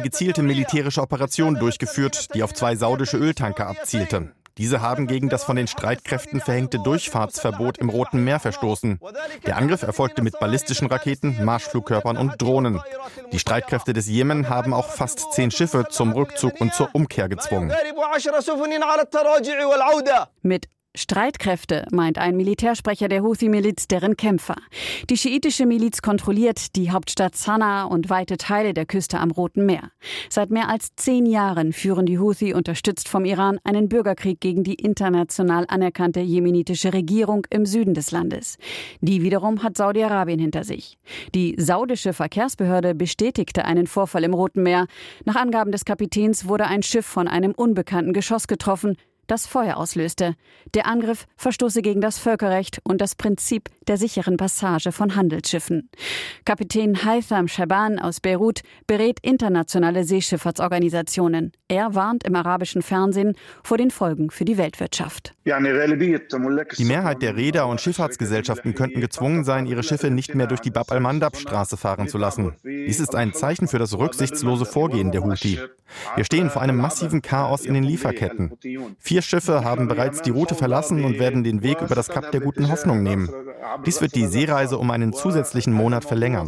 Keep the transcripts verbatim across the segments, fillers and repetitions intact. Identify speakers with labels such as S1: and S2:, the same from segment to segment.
S1: gezielte militärische Operation durchgeführt, die auf zwei saudische Öltanker abzielte. Diese haben gegen das von den Streitkräften verhängte Durchfahrtsverbot im Roten Meer verstoßen. Der Angriff erfolgte mit ballistischen Raketen, Marschflugkörpern und Drohnen. Die Streitkräfte des Jemen haben auch fast zehn Schiffe zum Rückzug und zur Umkehr gezwungen.
S2: Mit Streitkräfte meint ein Militärsprecher der Houthi-Miliz deren Kämpfer. Die schiitische Miliz kontrolliert die Hauptstadt Sanaa und weite Teile der Küste am Roten Meer. Seit mehr als zehn Jahren führen die Houthi, unterstützt vom Iran, einen Bürgerkrieg gegen die international anerkannte jemenitische Regierung im Süden des Landes. Die wiederum hat Saudi-Arabien hinter sich. Die saudische Verkehrsbehörde bestätigte einen Vorfall im Roten Meer. Nach Angaben des Kapitäns wurde ein Schiff von einem unbekannten Geschoss getroffen, das Feuer auslöste. Der Angriff verstoße gegen das Völkerrecht und das Prinzip der sicheren Passage von Handelsschiffen. Kapitän Haitham Shaban aus Beirut berät internationale Seeschifffahrtsorganisationen. Er warnt im arabischen Fernsehen vor den Folgen für die Weltwirtschaft.
S1: Die Mehrheit der Reeder und Schifffahrtsgesellschaften könnten gezwungen sein, ihre Schiffe nicht mehr durch die Bab al-Mandab-Straße fahren zu lassen. Dies ist ein Zeichen für das rücksichtslose Vorgehen der Houthi. Wir stehen vor einem massiven Chaos in den Lieferketten. Vier Schiffe haben bereits die Route verlassen und werden den Weg über das Kap der Guten Hoffnung nehmen. Dies wird die Seereise um einen zusätzlichen Monat verlängern.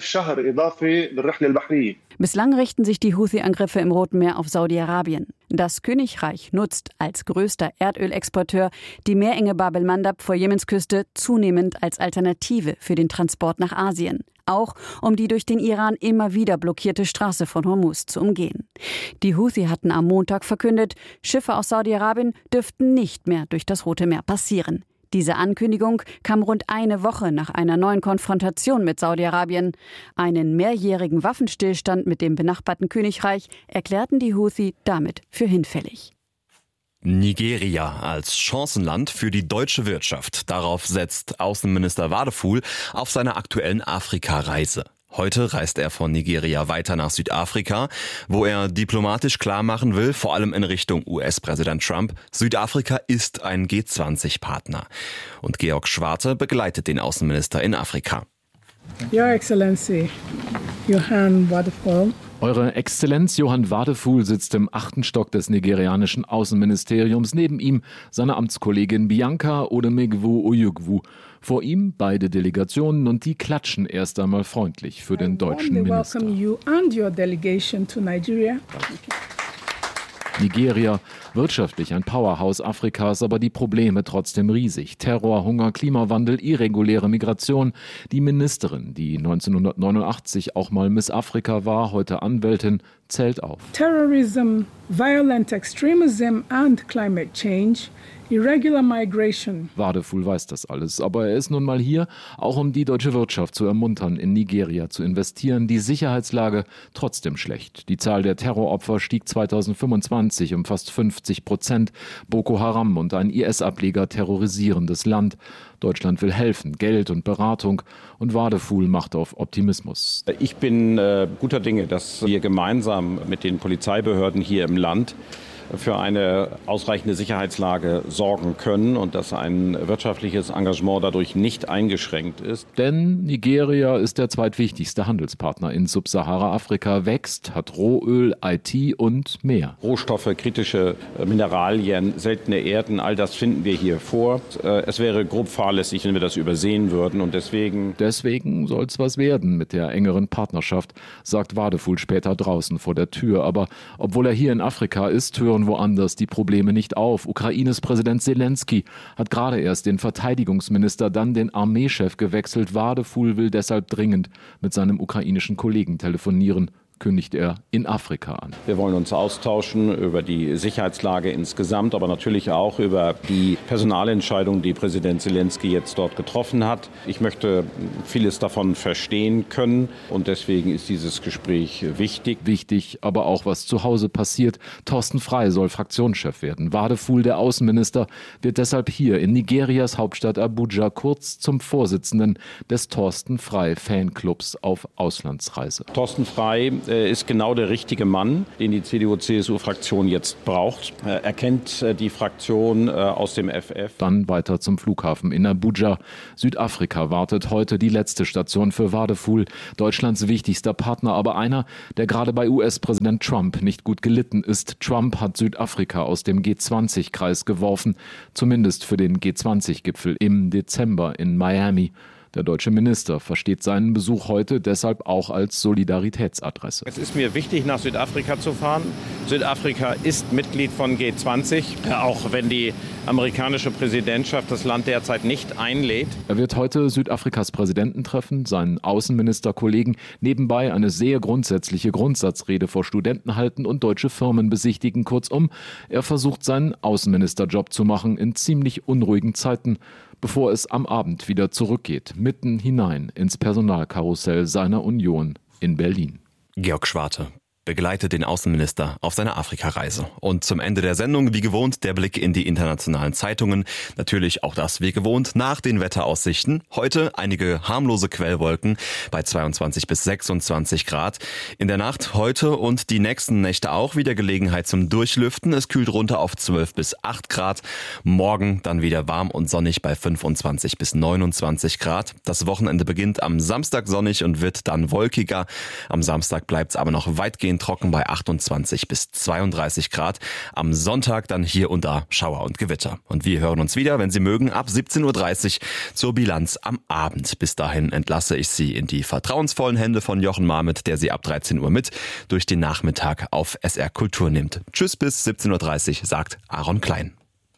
S2: Bislang richten sich die Houthi-Angriffe im Roten Meer auf Saudi-Arabien. Das Königreich nutzt als größter Erdölexporteur die Meerenge Bab el-Mandab vor Jemens Küste zunehmend als Alternative für den Transport nach Asien. Auch um die durch den Iran immer wieder blockierte Straße von Hormuz zu umgehen. Die Houthi hatten am Montag verkündet, Schiffe aus Saudi-Arabien dürften nicht mehr durch das Rote Meer passieren. Diese Ankündigung kam rund eine Woche nach einer neuen Konfrontation mit Saudi-Arabien. Einen mehrjährigen Waffenstillstand mit dem benachbarten Königreich erklärten die Houthi damit für hinfällig.
S3: Nigeria als Chancenland für die deutsche Wirtschaft. Darauf setzt Außenminister Wadeful auf seiner aktuellen Afrika-Reise. Heute reist er von Nigeria weiter nach Südafrika, wo er diplomatisch klarmachen will, vor allem in Richtung U S-Präsident Trump, Südafrika ist ein G zwanzig Partner. Und Georg Schwarte begleitet den Außenminister in Afrika.
S4: Your Excellency, Johan Wadeful.
S5: Eure Exzellenz Johan Wadeful sitzt im achten Stock des nigerianischen Außenministeriums. Neben ihm seine Amtskollegin Bianca Odemegwu Oyugwu. Vor ihm beide Delegationen und die klatschen erst einmal freundlich für den deutschen Minister. Nigeria, wirtschaftlich ein Powerhouse Afrikas, aber die Probleme trotzdem riesig. Terror, Hunger, Klimawandel, irreguläre Migration. Die Ministerin, die neunzehnhundertneunundachtzig auch mal Miss Afrika war, heute Anwältin, zählt auf.
S4: Terrorism, violent extremism and climate change. Irregular migration.
S5: Wadeful weiß das alles, aber er ist nun mal hier, auch um die deutsche Wirtschaft zu ermuntern, in Nigeria zu investieren. Die Sicherheitslage trotzdem schlecht. Die Zahl der Terroropfer stieg zweitausendfünfundzwanzig um fast fünfzig Prozent. Boko Haram und ein I S-Ableger terrorisieren das Land. Deutschland will helfen, Geld und Beratung. Und Wadeful macht auf Optimismus.
S6: Ich bin äh, guter Dinge, dass wir gemeinsam mit den Polizeibehörden hier im Land für eine ausreichende Sicherheitslage sorgen können und dass ein wirtschaftliches Engagement dadurch nicht eingeschränkt ist.
S5: Denn Nigeria ist der zweitwichtigste Handelspartner in Subsahara-Afrika, wächst, hat Rohöl, I T und mehr.
S6: Rohstoffe, kritische Mineralien, seltene Erden, all das finden wir hier vor. Es wäre grob fahrlässig, wenn wir das übersehen würden und deswegen...
S5: Deswegen soll es was werden mit der engeren Partnerschaft, sagt Wadeful später draußen vor der Tür. Aber obwohl er hier in Afrika ist, hören woanders die Probleme nicht auf. Ukraines Präsident Zelensky hat gerade erst den Verteidigungsminister, dann den Armeechef gewechselt. Wadeful will deshalb dringend mit seinem ukrainischen Kollegen telefonieren, kündigt er in Afrika an.
S6: Wir wollen uns austauschen über die Sicherheitslage insgesamt, aber natürlich auch über die Personalentscheidung, die Präsident Zelensky jetzt dort getroffen hat. Ich möchte vieles davon verstehen können und deswegen ist dieses Gespräch wichtig.
S5: Wichtig, aber auch was zu Hause passiert. Thorsten Frey soll Fraktionschef werden. Wadeful, der Außenminister, wird deshalb hier in Nigerias Hauptstadt Abuja kurz zum Vorsitzenden des Thorsten Frey Fanclubs auf Auslandsreise.
S6: Thorsten Frey ist genau der richtige Mann, den die C D U-C S U-Fraktion jetzt braucht. Er kennt die Fraktion aus dem F F.
S5: Dann weiter zum Flughafen in Abuja. Südafrika wartet heute die letzte Station für Wadephul, Deutschlands wichtigster Partner, aber einer, der gerade bei U S-Präsident Trump nicht gut gelitten ist. Trump hat Südafrika aus dem G zwanzig-Kreis geworfen, zumindest für den G zwanzig-Gipfel im Dezember in Miami. Der deutsche Minister versteht seinen Besuch heute deshalb auch als Solidaritätsadresse.
S6: Es ist mir wichtig, nach Südafrika zu fahren. Südafrika ist Mitglied von G zwanzig, auch wenn die amerikanische Präsidentschaft das Land derzeit nicht einlädt.
S5: Er wird heute Südafrikas Präsidenten treffen, seinen Außenministerkollegen, nebenbei eine sehr grundsätzliche Grundsatzrede vor Studenten halten und deutsche Firmen besichtigen. Kurzum, er versucht seinen Außenministerjob zu machen in ziemlich unruhigen Zeiten, bevor es am Abend wieder zurückgeht, mitten hinein ins Personalkarussell seiner Union in Berlin.
S3: Georg Schwarte begleitet den Außenminister auf seiner Afrikareise. Und zum Ende der Sendung, wie gewohnt, der Blick in die internationalen Zeitungen. Natürlich auch das, wie gewohnt, nach den Wetteraussichten. Heute einige harmlose Quellwolken bei zweiundzwanzig bis sechsundzwanzig Grad. In der Nacht heute und die nächsten Nächte auch wieder Gelegenheit zum Durchlüften. Es kühlt runter auf zwölf bis acht Grad. Morgen dann wieder warm und sonnig bei fünfundzwanzig bis neunundzwanzig Grad. Das Wochenende beginnt am Samstag sonnig und wird dann wolkiger. Am Samstag bleibt es aber noch weitgehend trocken bei achtundzwanzig bis zweiunddreißig Grad. Am Sonntag dann hier und da Schauer und Gewitter. Und wir hören uns wieder, wenn Sie mögen, ab siebzehn Uhr dreißig zur Bilanz am Abend. Bis dahin entlasse ich Sie in die vertrauensvollen Hände von Jochen Marmit, der Sie ab dreizehn Uhr mit durch den Nachmittag auf S R Kultur nimmt. Tschüss bis siebzehn Uhr dreißig, sagt Aaron Klein.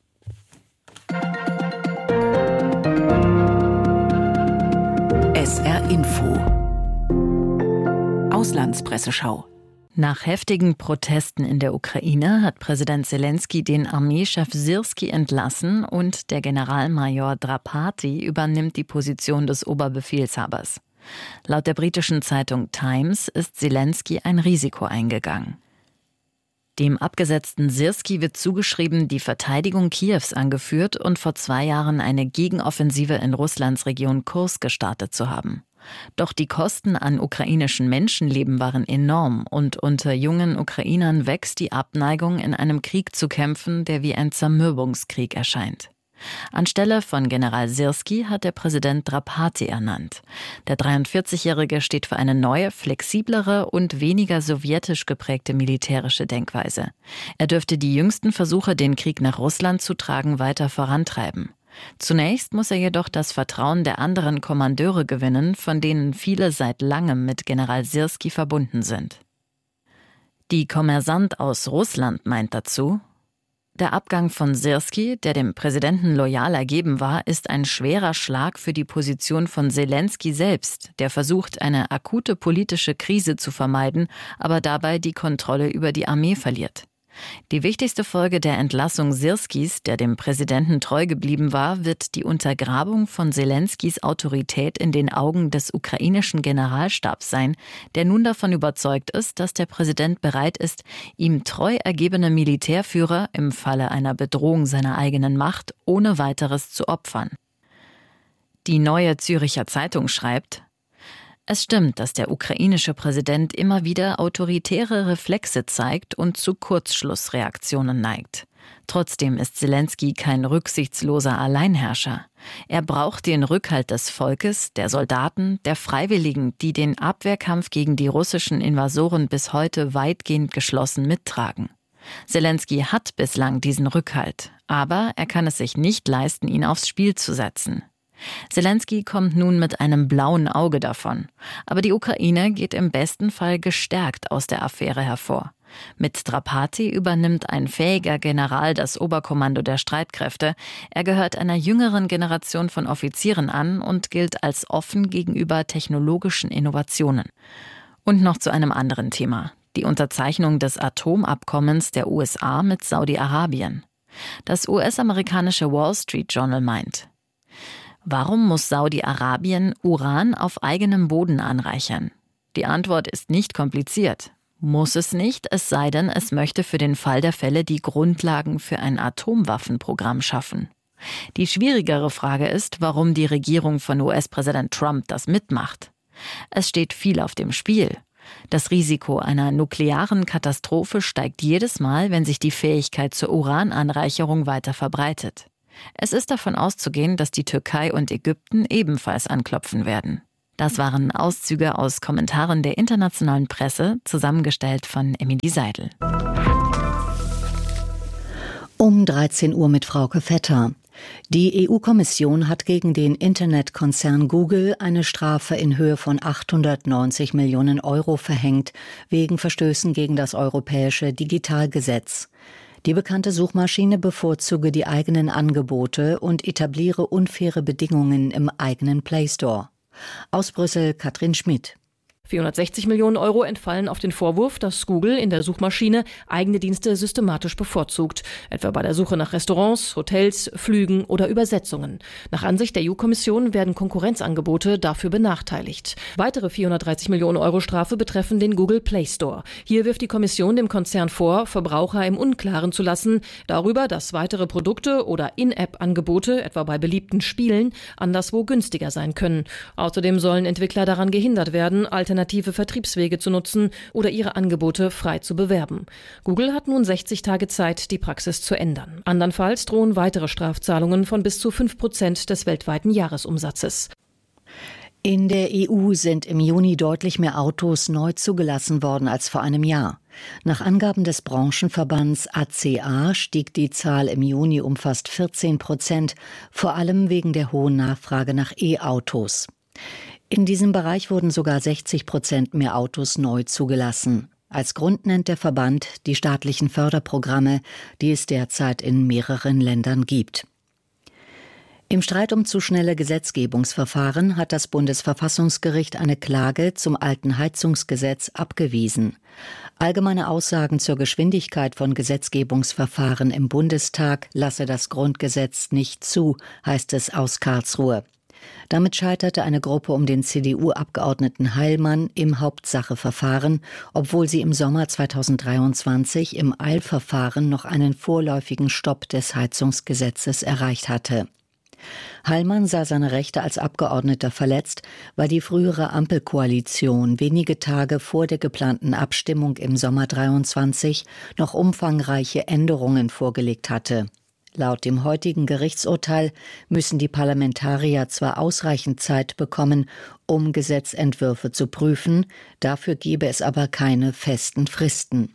S7: S R Info Auslandspresseschau.
S2: Nach heftigen Protesten in der Ukraine hat Präsident Selenskyj den Armeechef Syrskij entlassen und der Generalmajor Drapati übernimmt die Position des Oberbefehlshabers. Laut der britischen Zeitung Times ist Selenskyj ein Risiko eingegangen. Dem abgesetzten Syrskij wird zugeschrieben, die Verteidigung Kiews angeführt und vor zwei Jahren eine Gegenoffensive in Russlands Region Kursk gestartet zu haben. Doch die Kosten an ukrainischen Menschenleben waren enorm und unter jungen Ukrainern wächst die Abneigung, in einem Krieg zu kämpfen, der wie ein Zermürbungskrieg erscheint. Anstelle von General Syrskij hat der Präsident Drapati ernannt. Der dreiundvierzigjährige steht für eine neue, flexiblere und weniger sowjetisch geprägte militärische Denkweise. Er dürfte die jüngsten Versuche, den Krieg nach Russland zu tragen, weiter vorantreiben. Zunächst muss er jedoch das Vertrauen der anderen Kommandeure gewinnen, von denen viele seit langem mit General Syrskij verbunden sind. Die Kommersant aus Russland meint dazu: Der Abgang von Syrskij, der dem Präsidenten loyal ergeben war, ist ein schwerer Schlag für die Position von Selenskyj selbst, der versucht, eine akute politische Krise zu vermeiden, aber dabei die Kontrolle über die Armee verliert. Die wichtigste Folge der Entlassung Syrskijs, der dem Präsidenten treu geblieben war, wird die Untergrabung von Selenskijs Autorität in den Augen des ukrainischen Generalstabs sein, der nun davon überzeugt ist, dass der Präsident bereit ist, ihm treu ergebene Militärführer im Falle einer Bedrohung seiner eigenen Macht ohne weiteres zu opfern. Die Neue Züricher Zeitung schreibt: Es stimmt, dass der ukrainische Präsident immer wieder autoritäre Reflexe zeigt und zu Kurzschlussreaktionen neigt. Trotzdem ist Selenskyj kein rücksichtsloser Alleinherrscher. Er braucht den Rückhalt des Volkes, der Soldaten, der Freiwilligen, die den Abwehrkampf gegen die russischen Invasoren bis heute weitgehend geschlossen mittragen. Selenskyj hat bislang diesen Rückhalt, aber er kann es sich nicht leisten, ihn aufs Spiel zu setzen. Selenskyj kommt nun mit einem blauen Auge davon. Aber die Ukraine geht im besten Fall gestärkt aus der Affäre hervor. Mit Drapati übernimmt ein fähiger General das Oberkommando der Streitkräfte. Er gehört einer jüngeren Generation von Offizieren an und gilt als offen gegenüber technologischen Innovationen. Und noch zu einem anderen Thema: die Unterzeichnung des Atomabkommens der U S A mit Saudi-Arabien. Das U S-amerikanische Wall Street Journal meint: Warum muss Saudi-Arabien Uran auf eigenem Boden anreichern? Die Antwort ist nicht kompliziert. Muss es nicht, es sei denn, es möchte für den Fall der Fälle die Grundlagen für ein Atomwaffenprogramm schaffen. Die schwierigere Frage ist, warum die Regierung von U S-Präsident Trump das mitmacht. Es steht viel auf dem Spiel.
S8: Das Risiko einer nuklearen Katastrophe steigt jedes Mal, wenn sich die Fähigkeit zur Urananreicherung weiter verbreitet. Es ist davon auszugehen, dass die Türkei und Ägypten ebenfalls anklopfen werden. Das waren Auszüge aus Kommentaren der internationalen Presse, zusammengestellt von Emilie Seidel.
S9: Um dreizehn Uhr mit Frauke Vetter. Die E U-Kommission hat gegen den Internetkonzern Google eine Strafe in Höhe von achthundertneunzig Millionen Euro verhängt, wegen Verstößen gegen das europäische Digitalgesetz. Die bekannte Suchmaschine bevorzuge die eigenen Angebote und etabliere unfaire Bedingungen im eigenen Play Store. Aus Brüssel Katrin Schmidt.
S10: vierhundertsechzig Millionen Euro entfallen auf den Vorwurf, dass Google in der Suchmaschine eigene Dienste systematisch bevorzugt, etwa bei der Suche nach Restaurants, Hotels, Flügen oder Übersetzungen. Nach Ansicht der E U-Kommission werden Konkurrenzangebote dafür benachteiligt. Weitere vierhundertdreißig Millionen Euro Strafe betreffen den Google Play Store. Hier wirft die Kommission dem Konzern vor, Verbraucher im Unklaren zu lassen darüber, dass weitere Produkte oder In-App-Angebote, etwa bei beliebten Spielen, anderswo günstiger sein können. Außerdem sollen Entwickler daran gehindert werden, alternative alternative Vertriebswege zu nutzen oder ihre Angebote frei zu bewerben. Google hat nun sechzig Tage Zeit, die Praxis zu ändern. Andernfalls drohen weitere Strafzahlungen von bis zu fünf Prozent des weltweiten Jahresumsatzes.
S9: In der E U sind im Juni deutlich mehr Autos neu zugelassen worden als vor einem Jahr. Nach Angaben des Branchenverbands A C A stieg die Zahl im Juni um fast vierzehn Prozent, vor allem wegen der hohen Nachfrage nach E-Autos. In diesem Bereich wurden sogar sechzig Prozent mehr Autos neu zugelassen. Als Grund nennt der Verband die staatlichen Förderprogramme, die es derzeit in mehreren Ländern gibt. Im Streit um zu schnelle Gesetzgebungsverfahren hat das Bundesverfassungsgericht eine Klage zum alten Heizungsgesetz abgewiesen. Allgemeine Aussagen zur Geschwindigkeit von Gesetzgebungsverfahren im Bundestag lasse das Grundgesetz nicht zu, heißt es aus Karlsruhe. Damit scheiterte eine Gruppe um den C D U-Abgeordneten Heilmann im Hauptsacheverfahren, obwohl sie im Sommer zweitausenddreiundzwanzig im Eilverfahren noch einen vorläufigen Stopp des Heizungsgesetzes erreicht hatte. Heilmann sah seine Rechte als Abgeordneter verletzt, weil die frühere Ampelkoalition wenige Tage vor der geplanten Abstimmung im Sommer dreiundzwanzig noch umfangreiche Änderungen vorgelegt hatte. Laut dem heutigen Gerichtsurteil müssen die Parlamentarier zwar ausreichend Zeit bekommen, um Gesetzentwürfe zu prüfen, dafür gebe es aber keine festen Fristen.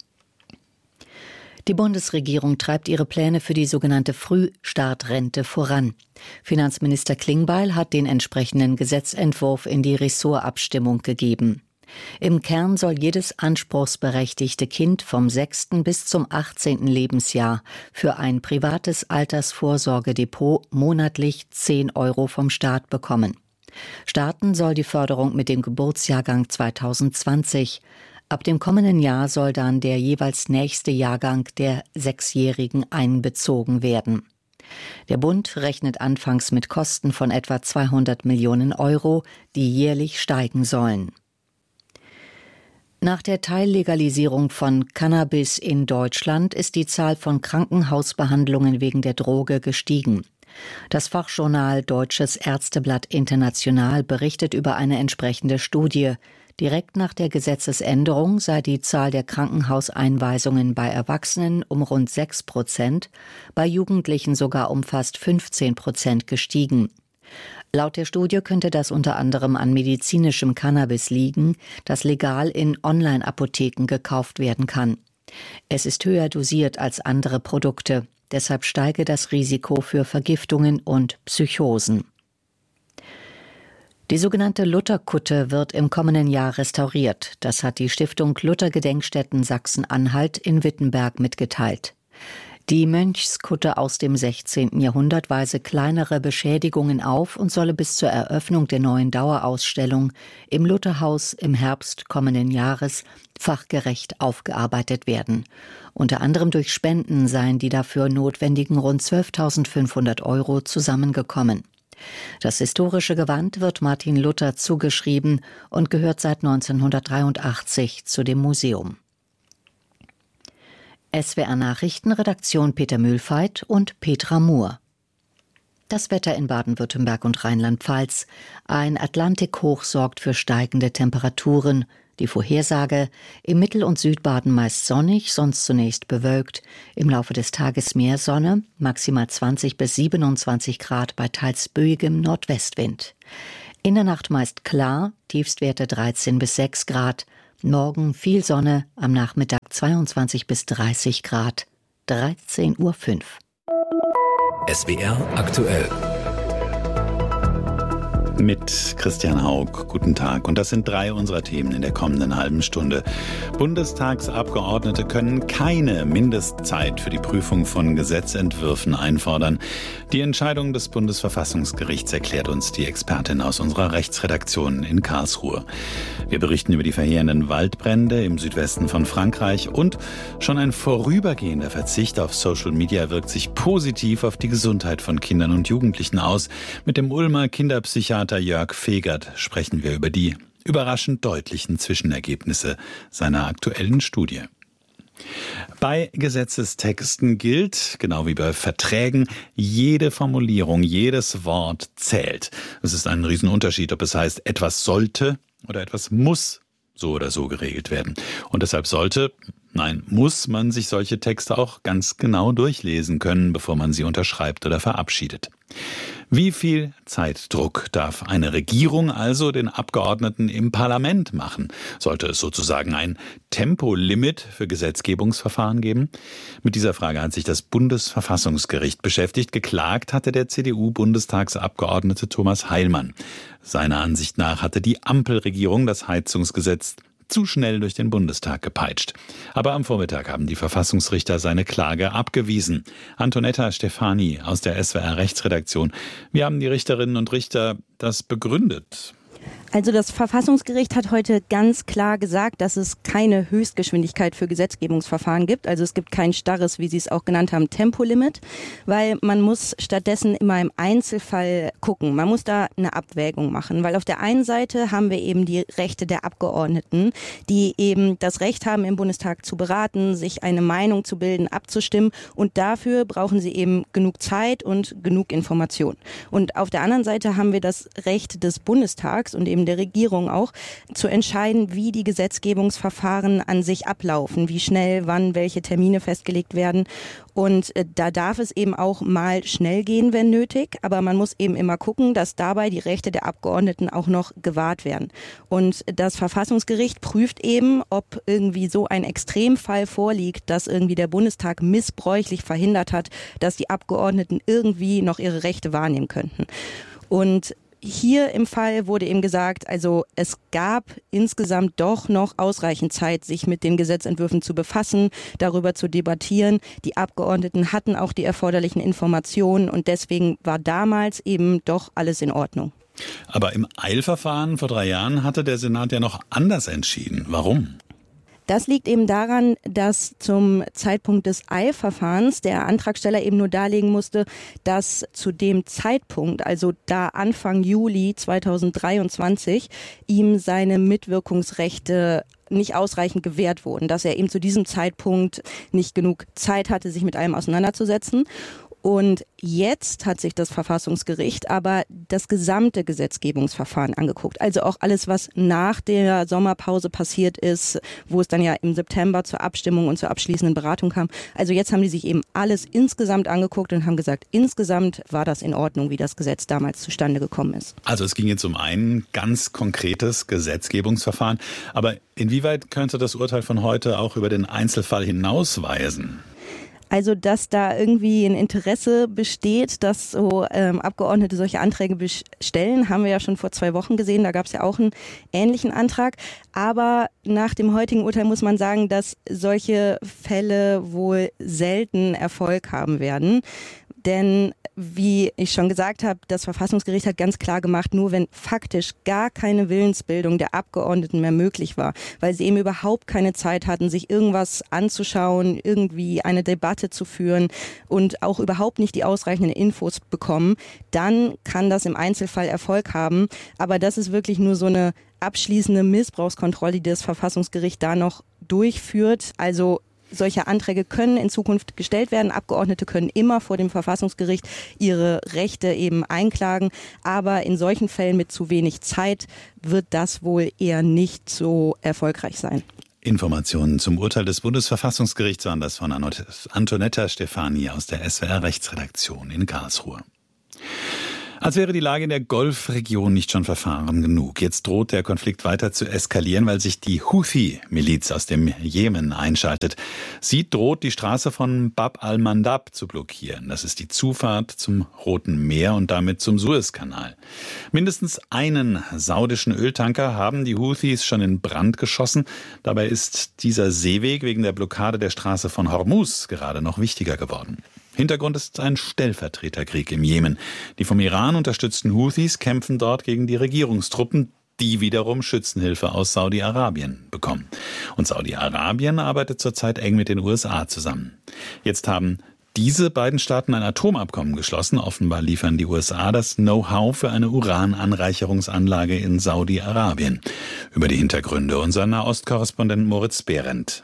S9: Die Bundesregierung treibt ihre Pläne für die sogenannte Frühstartrente voran. Finanzminister Klingbeil hat den entsprechenden Gesetzentwurf in die Ressortabstimmung gegeben. Im Kern soll jedes anspruchsberechtigte Kind vom sechsten bis zum achtzehnten Lebensjahr für ein privates Altersvorsorgedepot monatlich zehn Euro vom Staat bekommen. Starten soll die Förderung mit dem Geburtsjahrgang zweitausendzwanzig. Ab dem kommenden Jahr soll dann der jeweils nächste Jahrgang der Sechsjährigen einbezogen werden. Der Bund rechnet anfangs mit Kosten von etwa zweihundert Millionen Euro, die jährlich steigen sollen. Nach der Teillegalisierung von Cannabis in Deutschland ist die Zahl von Krankenhausbehandlungen wegen der Droge gestiegen. Das Fachjournal Deutsches Ärzteblatt International berichtet über eine entsprechende Studie. Direkt nach der Gesetzesänderung sei die Zahl der Krankenhauseinweisungen bei Erwachsenen um rund sechs Prozent, bei Jugendlichen sogar um fast fünfzehn Prozent gestiegen. Laut der Studie könnte das unter anderem an medizinischem Cannabis liegen, das legal in Online-Apotheken gekauft werden kann. Es ist höher dosiert als andere Produkte, deshalb steige das Risiko für Vergiftungen und Psychosen. Die sogenannte Lutherkutte wird im kommenden Jahr restauriert. Das hat die Stiftung Luther-Gedenkstätten Sachsen-Anhalt in Wittenberg mitgeteilt. Die Mönchskutte aus dem sechzehnten Jahrhundert weise kleinere Beschädigungen auf und solle bis zur Eröffnung der neuen Dauerausstellung im Lutherhaus im Herbst kommenden Jahres fachgerecht aufgearbeitet werden. Unter anderem durch Spenden seien die dafür notwendigen rund zwölftausendfünfhundert Euro zusammengekommen. Das historische Gewand wird Martin Luther zugeschrieben und gehört seit neunzehnhundertdreiundachtzig zu dem Museum. S W R Nachrichten, Redaktion Peter Mühlfeit und Petra Mohr. Das Wetter in Baden-Württemberg und Rheinland-Pfalz. Ein Atlantikhoch sorgt für steigende Temperaturen. Die Vorhersage: im Mittel- und Südbaden meist sonnig, sonst zunächst bewölkt. Im Laufe des Tages mehr Sonne, maximal zwanzig bis siebenundzwanzig Grad bei teils böigem Nordwestwind. In der Nacht meist klar, Tiefstwerte dreizehn bis sechs Grad. Morgen viel Sonne, am Nachmittag zweiundzwanzig bis dreißig Grad. dreizehn Uhr fünf.
S11: S W R aktuell.
S12: Mit Christian Haug, guten Tag. Und das sind drei unserer Themen in der kommenden halben Stunde. Bundestagsabgeordnete können keine Mindestzeit für die Prüfung von Gesetzentwürfen einfordern. Die Entscheidung des Bundesverfassungsgerichts erklärt uns die Expertin aus unserer Rechtsredaktion in Karlsruhe. Wir berichten über die verheerenden Waldbrände im Südwesten von Frankreich und schon ein vorübergehender Verzicht auf Social Media wirkt sich positiv auf die Gesundheit von Kindern und Jugendlichen aus. Mit dem Ulmer Kinderpsychiater Jörg Fegert sprechen wir über die überraschend deutlichen Zwischenergebnisse seiner aktuellen Studie. Bei Gesetzestexten gilt, genau wie bei Verträgen, jede Formulierung, jedes Wort zählt. Es ist ein Riesenunterschied, ob es heißt, etwas sollte oder etwas muss so oder so geregelt werden. Und deshalb sollte, nein, muss man sich solche Texte auch ganz genau durchlesen können, bevor man sie unterschreibt oder verabschiedet. Wie viel Zeitdruck darf eine Regierung also den Abgeordneten im Parlament machen? Sollte es sozusagen ein Tempolimit für Gesetzgebungsverfahren geben? Mit dieser Frage hat sich das Bundesverfassungsgericht beschäftigt. Geklagt hatte der C D U-Bundestagsabgeordnete Thomas Heilmann. Seiner Ansicht nach hatte die Ampelregierung das Heizungsgesetz zu schnell durch den Bundestag gepeitscht. Aber am Vormittag haben die Verfassungsrichter seine Klage abgewiesen. Antonetta Stefani aus der S W R Rechtsredaktion. Wie haben die Richterinnen und Richter das begründet?
S13: Also das Verfassungsgericht hat heute ganz klar gesagt, dass es keine Höchstgeschwindigkeit für Gesetzgebungsverfahren gibt. Also es gibt kein starres, wie Sie es auch genannt haben, Tempolimit, weil man muss stattdessen immer im Einzelfall gucken. Man muss da eine Abwägung machen, weil auf der einen Seite haben wir eben die Rechte der Abgeordneten, die eben das Recht haben, im Bundestag zu beraten, sich eine Meinung zu bilden, abzustimmen, und dafür brauchen sie eben genug Zeit und genug Information. Und auf der anderen Seite haben wir das Recht des Bundestags und eben der Regierung auch, zu entscheiden, wie die Gesetzgebungsverfahren an sich ablaufen, wie schnell, wann, welche Termine festgelegt werden. Und äh, da darf es eben auch mal schnell gehen, wenn nötig, aber man muss eben immer gucken, dass dabei die Rechte der Abgeordneten auch noch gewahrt werden. Und das Verfassungsgericht prüft eben, ob irgendwie so ein Extremfall vorliegt, dass irgendwie der Bundestag missbräuchlich verhindert hat, dass die Abgeordneten irgendwie noch ihre Rechte wahrnehmen könnten. Und hier im Fall wurde eben gesagt, also es gab insgesamt doch noch ausreichend Zeit, sich mit den Gesetzentwürfen zu befassen, darüber zu debattieren. Die Abgeordneten hatten auch die erforderlichen Informationen und deswegen war damals eben doch alles in Ordnung.
S12: Aber im Eilverfahren vor drei Jahren hatte der Senat ja noch anders entschieden. Warum?
S13: Das liegt eben daran, dass zum Zeitpunkt des Eilverfahrens der Antragsteller eben nur darlegen musste, dass zu dem Zeitpunkt, also da Anfang Juli zweitausenddreiundzwanzig, ihm seine Mitwirkungsrechte nicht ausreichend gewährt wurden, dass er eben zu diesem Zeitpunkt nicht genug Zeit hatte, sich mit allem auseinanderzusetzen. Und jetzt hat sich das Verfassungsgericht aber das gesamte Gesetzgebungsverfahren angeguckt. Also auch alles, was nach der Sommerpause passiert ist, wo es dann ja im September zur Abstimmung und zur abschließenden Beratung kam. Also jetzt haben die sich eben alles insgesamt angeguckt und haben gesagt, insgesamt war das in Ordnung, wie das Gesetz damals zustande gekommen ist.
S12: Also es ging jetzt um ein ganz konkretes Gesetzgebungsverfahren. Aber inwieweit könnte das Urteil von heute auch über den Einzelfall hinausweisen?
S13: Also, dass da irgendwie ein Interesse besteht, dass so ähm, Abgeordnete solche Anträge stellen, haben wir ja schon vor zwei Wochen gesehen. Da gab es ja auch einen ähnlichen Antrag. Aber nach dem heutigen Urteil muss man sagen, dass solche Fälle wohl selten Erfolg haben werden. Denn wie ich schon gesagt habe, das Verfassungsgericht hat ganz klar gemacht, nur wenn faktisch gar keine Willensbildung der Abgeordneten mehr möglich war, weil sie eben überhaupt keine Zeit hatten, sich irgendwas anzuschauen, irgendwie eine Debatte zu führen und auch überhaupt nicht die ausreichenden Infos bekommen, dann kann das im Einzelfall Erfolg haben. Aber das ist wirklich nur so eine abschließende Missbrauchskontrolle, die das Verfassungsgericht da noch durchführt. Also solche Anträge können in Zukunft gestellt werden. Abgeordnete können immer vor dem Verfassungsgericht ihre Rechte eben einklagen. Aber in solchen Fällen mit zu wenig Zeit wird das wohl eher nicht so erfolgreich sein.
S12: Informationen zum Urteil des Bundesverfassungsgerichts waren das von Antonetta Stefani aus der S W R-Rechtsredaktion in Karlsruhe. Als wäre die Lage in der Golfregion nicht schon verfahren genug. Jetzt droht der Konflikt weiter zu eskalieren, weil sich die Houthi-Miliz aus dem Jemen einschaltet. Sie droht, die Straße von Bab al-Mandab zu blockieren. Das ist die Zufahrt zum Roten Meer und damit zum Suezkanal. Mindestens einen saudischen Öltanker haben die Houthis schon in Brand geschossen. Dabei ist dieser Seeweg wegen der Blockade der Straße von Hormuz gerade noch wichtiger geworden. Hintergrund ist ein Stellvertreterkrieg im Jemen. Die vom Iran unterstützten Houthis kämpfen dort gegen die Regierungstruppen, die wiederum Schützenhilfe aus Saudi-Arabien bekommen. Und Saudi-Arabien arbeitet zurzeit eng mit den U S A zusammen. Jetzt haben diese beiden Staaten ein Atomabkommen geschlossen. Offenbar liefern die U S A das Know-how für eine Urananreicherungsanlage in Saudi-Arabien. Über die Hintergründe unser Nahostkorrespondent Moritz Behrendt.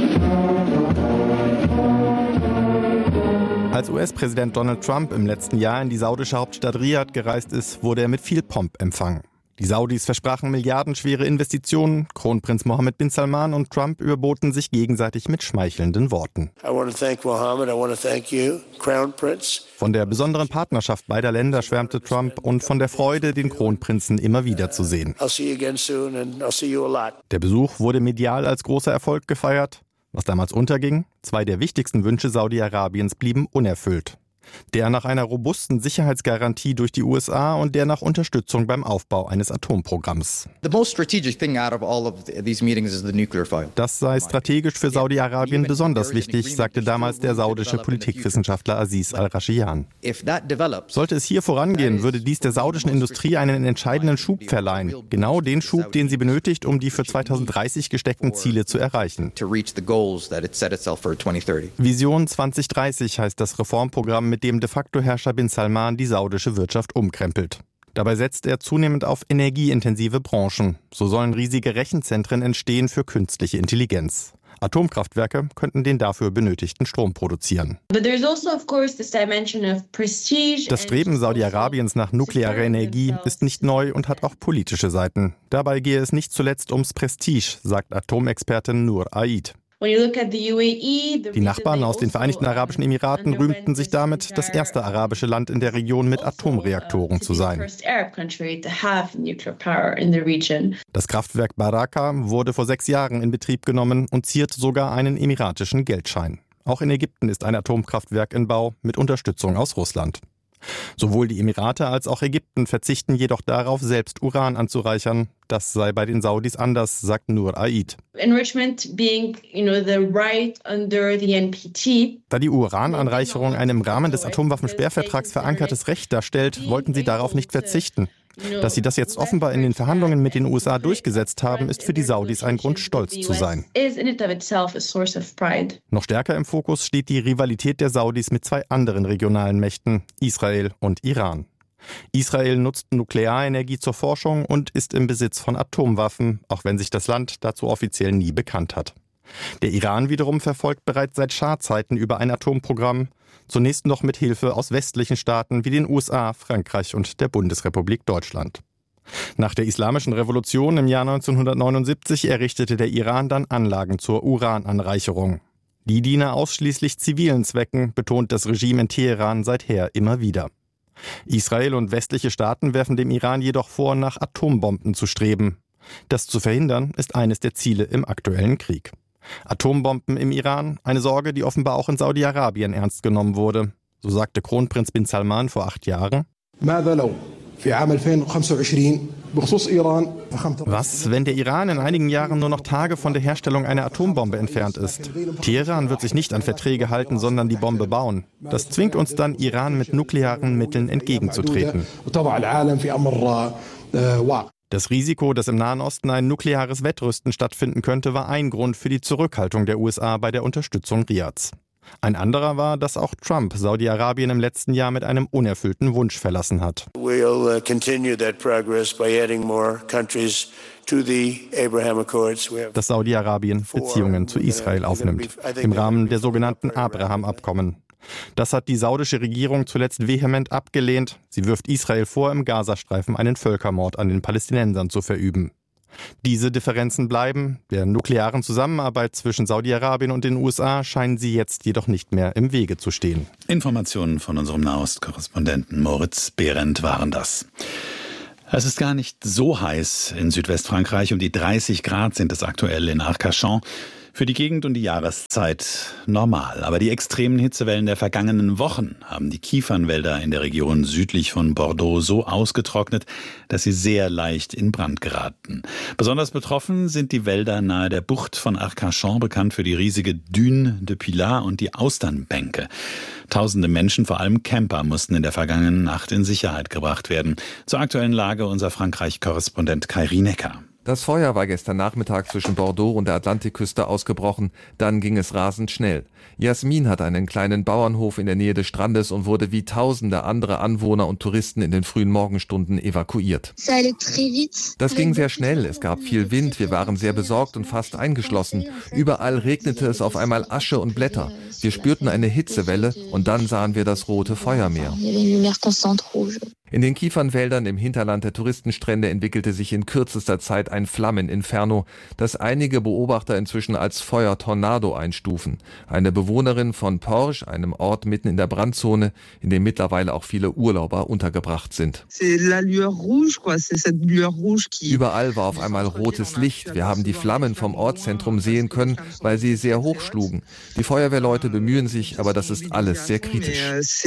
S1: Als U S-Präsident Donald Trump im letzten Jahr in die saudische Hauptstadt Riad gereist ist, wurde er mit viel Pomp empfangen. Die Saudis versprachen milliardenschwere Investitionen, Kronprinz Mohammed bin Salman und Trump überboten sich gegenseitig mit schmeichelnden Worten.
S14: I want to thank Mohammed, I want to thank you, Crown Prince.
S1: Von der besonderen Partnerschaft beider Länder schwärmte Trump und von der Freude, den Kronprinzen immer wieder zu sehen.
S14: I'll see you again soon and I'll see you a lot.
S1: Der Besuch wurde medial als großer Erfolg gefeiert. Was damals unterging, zwei der wichtigsten Wünsche Saudi-Arabiens blieben unerfüllt. Der nach einer robusten Sicherheitsgarantie durch die U S A und der nach Unterstützung beim Aufbau eines Atomprogramms. Das sei strategisch für Saudi-Arabien besonders wichtig, sagte damals der saudische Politikwissenschaftler Aziz al-Rashian. Sollte es hier vorangehen, würde dies der saudischen Industrie einen entscheidenden Schub verleihen. Genau den Schub, den sie benötigt, um die für zweitausenddreißig gesteckten Ziele zu erreichen. Vision zwanzig dreißig heißt das Reformprogramm, mit dem de facto Herrscher bin Salman die saudische Wirtschaft umkrempelt. Dabei setzt er zunehmend auf energieintensive Branchen. So sollen riesige Rechenzentren entstehen für künstliche Intelligenz. Atomkraftwerke könnten den dafür benötigten Strom produzieren. Das Streben Saudi-Arabiens nach nuklearer Energie ist nicht neu und hat auch politische Seiten. Dabei gehe es nicht zuletzt ums Prestige, sagt Atomexpertin Noor Aid. Die Nachbarn aus den Vereinigten Arabischen Emiraten rühmten sich damit, das erste arabische Land in der Region mit Atomreaktoren zu sein. Das Kraftwerk Baraka wurde vor sechs Jahren in Betrieb genommen und ziert sogar einen emiratischen Geldschein. Auch in Ägypten ist ein Atomkraftwerk in Bau mit Unterstützung aus Russland. Sowohl die Emirate als auch Ägypten verzichten jedoch darauf, selbst Uran anzureichern. Das sei bei den Saudis anders, sagt Noor Aid.
S15: Enrichment being, you know, the right under the N P T.
S1: Da die Urananreicherung ein im Rahmen des Atomwaffensperrvertrags verankertes Recht darstellt, wollten sie darauf nicht verzichten. Dass sie das jetzt offenbar in den Verhandlungen mit den U S A durchgesetzt haben, ist für die Saudis ein Grund, stolz zu sein. Noch stärker im Fokus steht die Rivalität der Saudis mit zwei anderen regionalen Mächten, Israel und Iran. Israel nutzt Nuklearenergie zur Forschung und ist im Besitz von Atomwaffen, auch wenn sich das Land dazu offiziell nie bekannt hat. Der Iran wiederum verfolgt bereits seit Schah-Zeiten über ein Atomprogramm, zunächst noch mit Hilfe aus westlichen Staaten wie den U S A, Frankreich und der Bundesrepublik Deutschland. Nach der Islamischen Revolution im Jahr neunzehnhundertneunundsiebzig errichtete der Iran dann Anlagen zur Urananreicherung. Die diene ausschließlich zivilen Zwecken, betont das Regime in Teheran seither immer wieder. Israel und westliche Staaten werfen dem Iran jedoch vor, nach Atombomben zu streben. Das zu verhindern, ist eines der Ziele im aktuellen Krieg. Atombomben im Iran, eine Sorge, die offenbar auch in Saudi-Arabien ernst genommen wurde. So sagte Kronprinz bin Salman vor acht Jahren. Was, wenn der Iran in einigen Jahren nur noch Tage von der Herstellung einer Atombombe entfernt ist? Teheran wird sich nicht an Verträge halten, sondern die Bombe bauen. Das zwingt uns dann, Iran mit nuklearen Mitteln entgegenzutreten. Das Risiko, dass im Nahen Osten ein nukleares Wettrüsten stattfinden könnte, war ein Grund für die Zurückhaltung der U S A bei der Unterstützung Riads. Ein anderer war, dass auch Trump Saudi-Arabien im letzten Jahr mit einem unerfüllten Wunsch verlassen hat.
S14: We'll continue that progress by adding more countries to the Abraham Accords.
S1: Dass Saudi-Arabien Beziehungen zu Israel aufnimmt, im Rahmen der sogenannten Abraham-Abkommen. Das hat die saudische Regierung zuletzt vehement abgelehnt. Sie wirft Israel vor, im Gazastreifen einen Völkermord an den Palästinensern zu verüben. Diese Differenzen bleiben. Der nuklearen Zusammenarbeit zwischen Saudi-Arabien und den U S A scheinen sie jetzt jedoch nicht mehr im Wege zu stehen.
S12: Informationen von unserem Nahost-Korrespondenten Moritz Behrendt waren das. Es ist gar nicht so heiß in Südwestfrankreich. Um die dreißig Grad sind es aktuell in Arcachon. Für die Gegend und die Jahreszeit normal. Aber die extremen Hitzewellen der vergangenen Wochen haben die Kiefernwälder in der Region südlich von Bordeaux so ausgetrocknet, dass sie sehr leicht in Brand geraten. Besonders betroffen sind die Wälder nahe der Bucht von Arcachon, bekannt für die riesige Dune de Pilat und die Austernbänke. Tausende Menschen, vor allem Camper, mussten in der vergangenen Nacht in Sicherheit gebracht werden. Zur aktuellen Lage unser Frankreich-Korrespondent Kai Rienecker.
S16: Das Feuer war gestern Nachmittag zwischen Bordeaux und der Atlantikküste ausgebrochen. Dann ging es rasend schnell. Jasmin hat einen kleinen Bauernhof in der Nähe des Strandes und wurde wie tausende andere Anwohner und Touristen in den frühen Morgenstunden evakuiert. Das ging sehr schnell. Es gab viel Wind. Wir waren sehr besorgt und fast eingeschlossen. Überall regnete es auf einmal Asche und Blätter. Wir spürten eine Hitzewelle und dann sahen wir das rote Feuermeer. In den Kiefernwäldern im Hinterland der Touristenstrände entwickelte sich in kürzester Zeit ein Flammeninferno, das einige Beobachter inzwischen als Feuertornado einstufen. Eine Bewohnerin von Porges, einem Ort mitten in der Brandzone, in dem mittlerweile auch viele Urlauber untergebracht sind. Überall war auf einmal rotes Licht. Wir haben die Flammen vom Ortszentrum sehen können, weil sie sehr hoch schlugen. Die Feuerwehrleute bemühen sich, aber das ist alles sehr kritisch.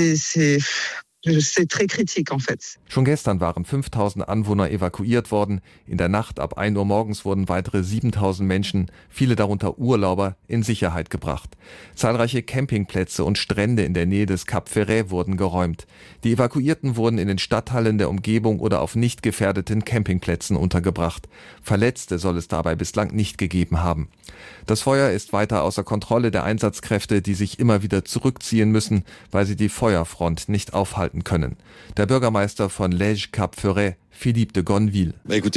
S16: Schon gestern waren fünftausend Anwohner evakuiert worden. In der Nacht ab ein Uhr morgens wurden weitere siebentausend Menschen, viele darunter Urlauber, in Sicherheit gebracht. Zahlreiche Campingplätze und Strände in der Nähe des Cap Ferret wurden geräumt. Die Evakuierten wurden in den Stadthallen der Umgebung oder auf nicht gefährdeten Campingplätzen untergebracht. Verletzte soll es dabei bislang nicht gegeben haben. Das Feuer ist weiter außer Kontrolle der Einsatzkräfte, die sich immer wieder zurückziehen müssen, weil sie die Feuerfront nicht aufhalten können. Der Bürgermeister von Lège Cap Ferret, Philippe de Gonneville.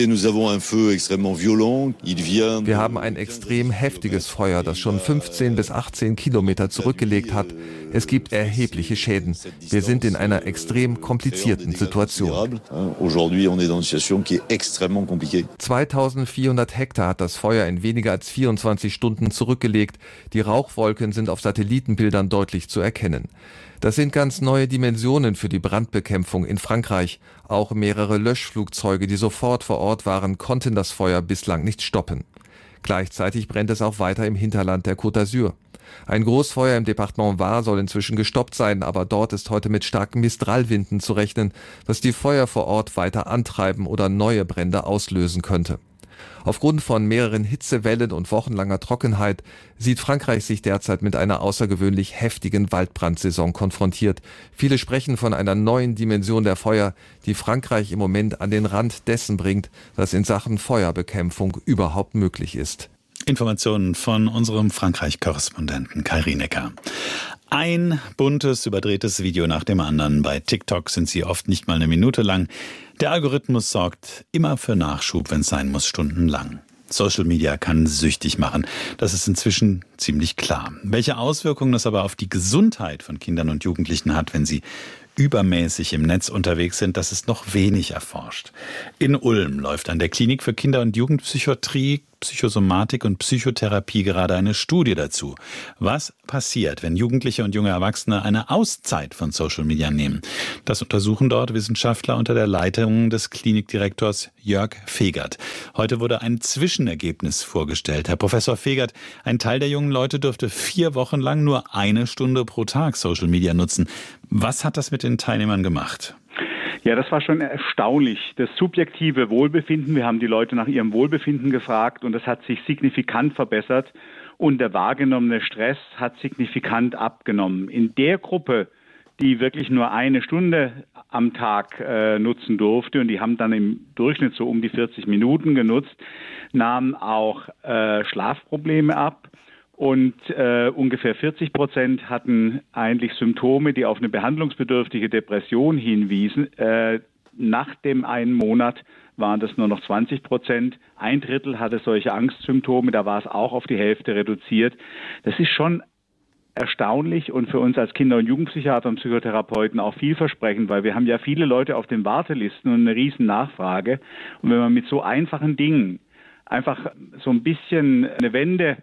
S16: Wir haben ein extrem heftiges Feuer, das schon fünfzehn bis achtzehn Kilometer zurückgelegt hat. Es gibt erhebliche Schäden. Wir sind in einer extrem komplizierten Situation. zweitausendvierhundert Hektar hat das Feuer in weniger als vierundzwanzig Stunden zurückgelegt. Die Rauchwolken sind auf Satellitenbildern deutlich zu erkennen. Das sind ganz neue Dimensionen für die Brandbekämpfung in Frankreich. Auch mehrere Löschflugzeuge, die sofort vor Ort waren, konnten das Feuer bislang nicht stoppen. Gleichzeitig brennt es auch weiter im Hinterland der Côte d'Azur. Ein Großfeuer im Departement Var soll inzwischen gestoppt sein, aber dort ist heute mit starken Mistralwinden zu rechnen, was die Feuer vor Ort weiter antreiben oder neue Brände auslösen könnte. Aufgrund von mehreren Hitzewellen und wochenlanger Trockenheit sieht Frankreich sich derzeit mit einer außergewöhnlich heftigen Waldbrandsaison konfrontiert. Viele sprechen von einer neuen Dimension der Feuer, die Frankreich im Moment an den Rand dessen bringt, was in Sachen Feuerbekämpfung überhaupt möglich ist.
S12: Informationen von unserem Frankreich-Korrespondenten Kai Rienecker. Ein buntes, überdrehtes Video nach dem anderen. Bei TikTok sind sie oft nicht mal eine Minute lang. Der Algorithmus sorgt immer für Nachschub, wenn es sein muss, stundenlang. Social Media kann süchtig machen. Das ist inzwischen ziemlich klar. Welche Auswirkungen das aber auf die Gesundheit von Kindern und Jugendlichen hat, wenn sie übermäßig im Netz unterwegs sind, das ist noch wenig erforscht. In Ulm läuft an der Klinik für Kinder- und Jugendpsychiatrie, Psychosomatik und Psychotherapie gerade eine Studie dazu. Was passiert, wenn Jugendliche und junge Erwachsene eine Auszeit von Social Media nehmen? Das untersuchen dort Wissenschaftler unter der Leitung des Klinikdirektors Jörg Fegert. Heute wurde ein Zwischenergebnis vorgestellt. Herr Professor Fegert, ein Teil der jungen Leute dürfte vier Wochen lang nur eine Stunde pro Tag Social Media nutzen. Was hat das mit den Teilnehmern gemacht?
S17: Ja, das war schon erstaunlich. Das subjektive Wohlbefinden, wir haben die Leute nach ihrem Wohlbefinden gefragt und das hat sich signifikant verbessert und der wahrgenommene Stress hat signifikant abgenommen. In der Gruppe, die wirklich nur eine Stunde am Tag äh, nutzen durfte und die haben dann im Durchschnitt so um die vierzig Minuten genutzt, nahmen auch äh, Schlafprobleme ab Und äh, ungefähr vierzig Prozent hatten eigentlich Symptome, die auf eine behandlungsbedürftige Depression hinwiesen. Äh, nach dem einen Monat waren das nur noch zwanzig Prozent. Ein Drittel hatte solche Angstsymptome, da war es auch auf die Hälfte reduziert. Das ist schon erstaunlich und für uns als Kinder- und Jugendpsychiater und Psychotherapeuten auch vielversprechend, weil wir haben ja viele Leute auf den Wartelisten und eine riesen Nachfrage. Und wenn man mit so einfachen Dingen einfach so ein bisschen eine Wende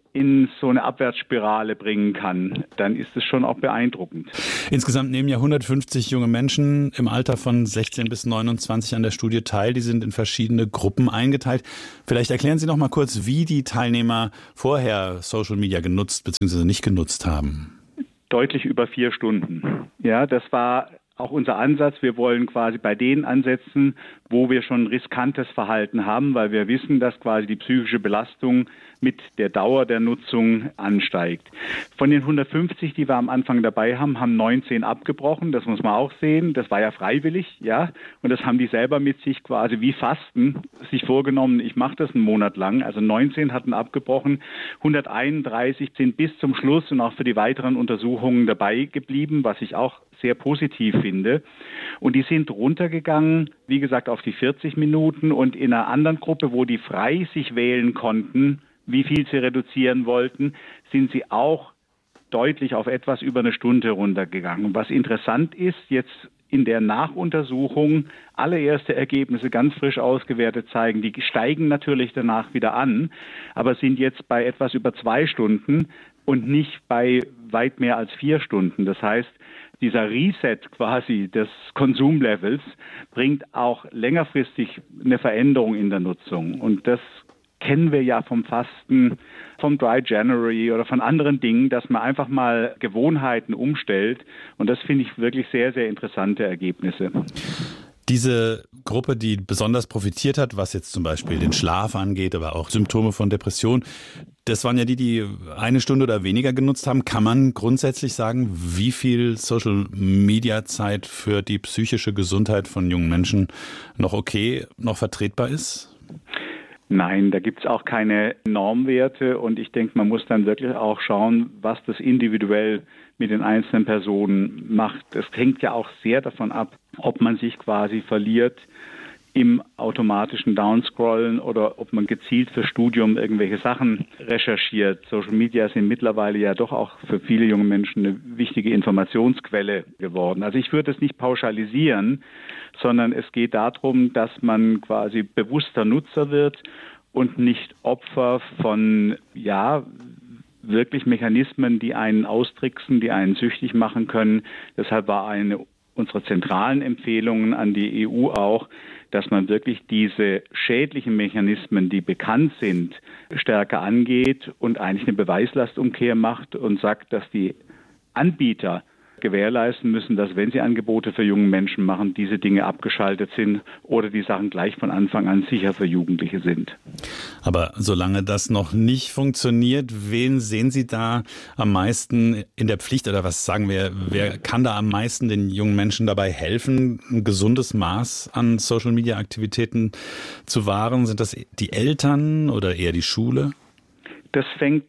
S17: in so eine Abwärtsspirale bringen kann, dann ist es schon auch beeindruckend.
S12: Insgesamt nehmen ja hundertfünfzig junge Menschen im Alter von sechzehn bis neunundzwanzig an der Studie teil. Die sind in verschiedene Gruppen eingeteilt. Vielleicht erklären Sie noch mal kurz, wie die Teilnehmer vorher Social Media genutzt bzw. nicht genutzt haben.
S17: Deutlich über vier Stunden. Ja, das war auch unser Ansatz. Wir wollen quasi bei denen ansetzen, wo wir schon riskantes Verhalten haben, weil wir wissen, dass quasi die psychische Belastung mit der Dauer der Nutzung ansteigt. Von den hundertfünfzig, die wir am Anfang dabei haben, haben neunzehn abgebrochen. Das muss man auch sehen. Das war ja freiwillig, ja. Und das haben die selber mit sich quasi wie Fasten sich vorgenommen. Ich mache das einen Monat lang. Also neunzehn hatten abgebrochen. hunderteinunddreißig sind bis zum Schluss und auch für die weiteren Untersuchungen dabei geblieben, was ich auch sehr positiv finde. Und die sind runtergegangen, wie gesagt, auf die vierzig Minuten und in einer anderen Gruppe, wo die frei sich wählen konnten, wie viel sie reduzieren wollten, sind sie auch deutlich auf etwas über eine Stunde runtergegangen. Und was interessant ist, jetzt in der Nachuntersuchung allererste Ergebnisse ganz frisch ausgewertet zeigen, die steigen natürlich danach wieder an, aber sind jetzt bei etwas über zwei Stunden und nicht bei weit mehr als vier Stunden. Das heißt, dieser Reset quasi des Konsumlevels bringt auch längerfristig eine Veränderung in der Nutzung. Und das kennen wir ja vom Fasten, vom Dry January oder von anderen Dingen, dass man einfach mal Gewohnheiten umstellt. Und das finde ich wirklich sehr, sehr interessante Ergebnisse.
S12: Diese Gruppe, die besonders profitiert hat, was jetzt zum Beispiel den Schlaf angeht, aber auch Symptome von Depression, das waren ja die, die eine Stunde oder weniger genutzt haben. Kann man grundsätzlich sagen, wie viel Social-Media-Zeit für die psychische Gesundheit von jungen Menschen noch okay, noch vertretbar ist?
S17: Nein, da gibt es auch keine Normwerte und ich denke, man muss dann wirklich auch schauen, was das individuell mit den einzelnen Personen macht. Es hängt ja auch sehr davon ab, ob man sich quasi verliert im automatischen Downscrollen oder ob man gezielt für Studium irgendwelche Sachen recherchiert. Social Media sind mittlerweile ja doch auch für viele junge Menschen eine wichtige Informationsquelle geworden. Also ich würde es nicht pauschalisieren, sondern es geht darum, dass man quasi bewusster Nutzer wird und nicht Opfer von, ja, wirklich Mechanismen, die einen austricksen, die einen süchtig machen können. Deshalb war eine unserer zentralen Empfehlungen an die E U auch, dass man wirklich diese schädlichen Mechanismen, die bekannt sind, stärker angeht und eigentlich eine Beweislastumkehr macht und sagt, dass die Anbieter gewährleisten müssen, dass, wenn sie Angebote für junge Menschen machen, diese Dinge abgeschaltet sind oder die Sachen gleich von Anfang an sicher für Jugendliche sind.
S12: Aber solange das noch nicht funktioniert, wen sehen Sie da am meisten in der Pflicht oder was sagen wir, wer kann da am meisten den jungen Menschen dabei helfen, ein gesundes Maß an Social-Media-Aktivitäten zu wahren? Sind das die Eltern oder eher die Schule?
S17: Das fängt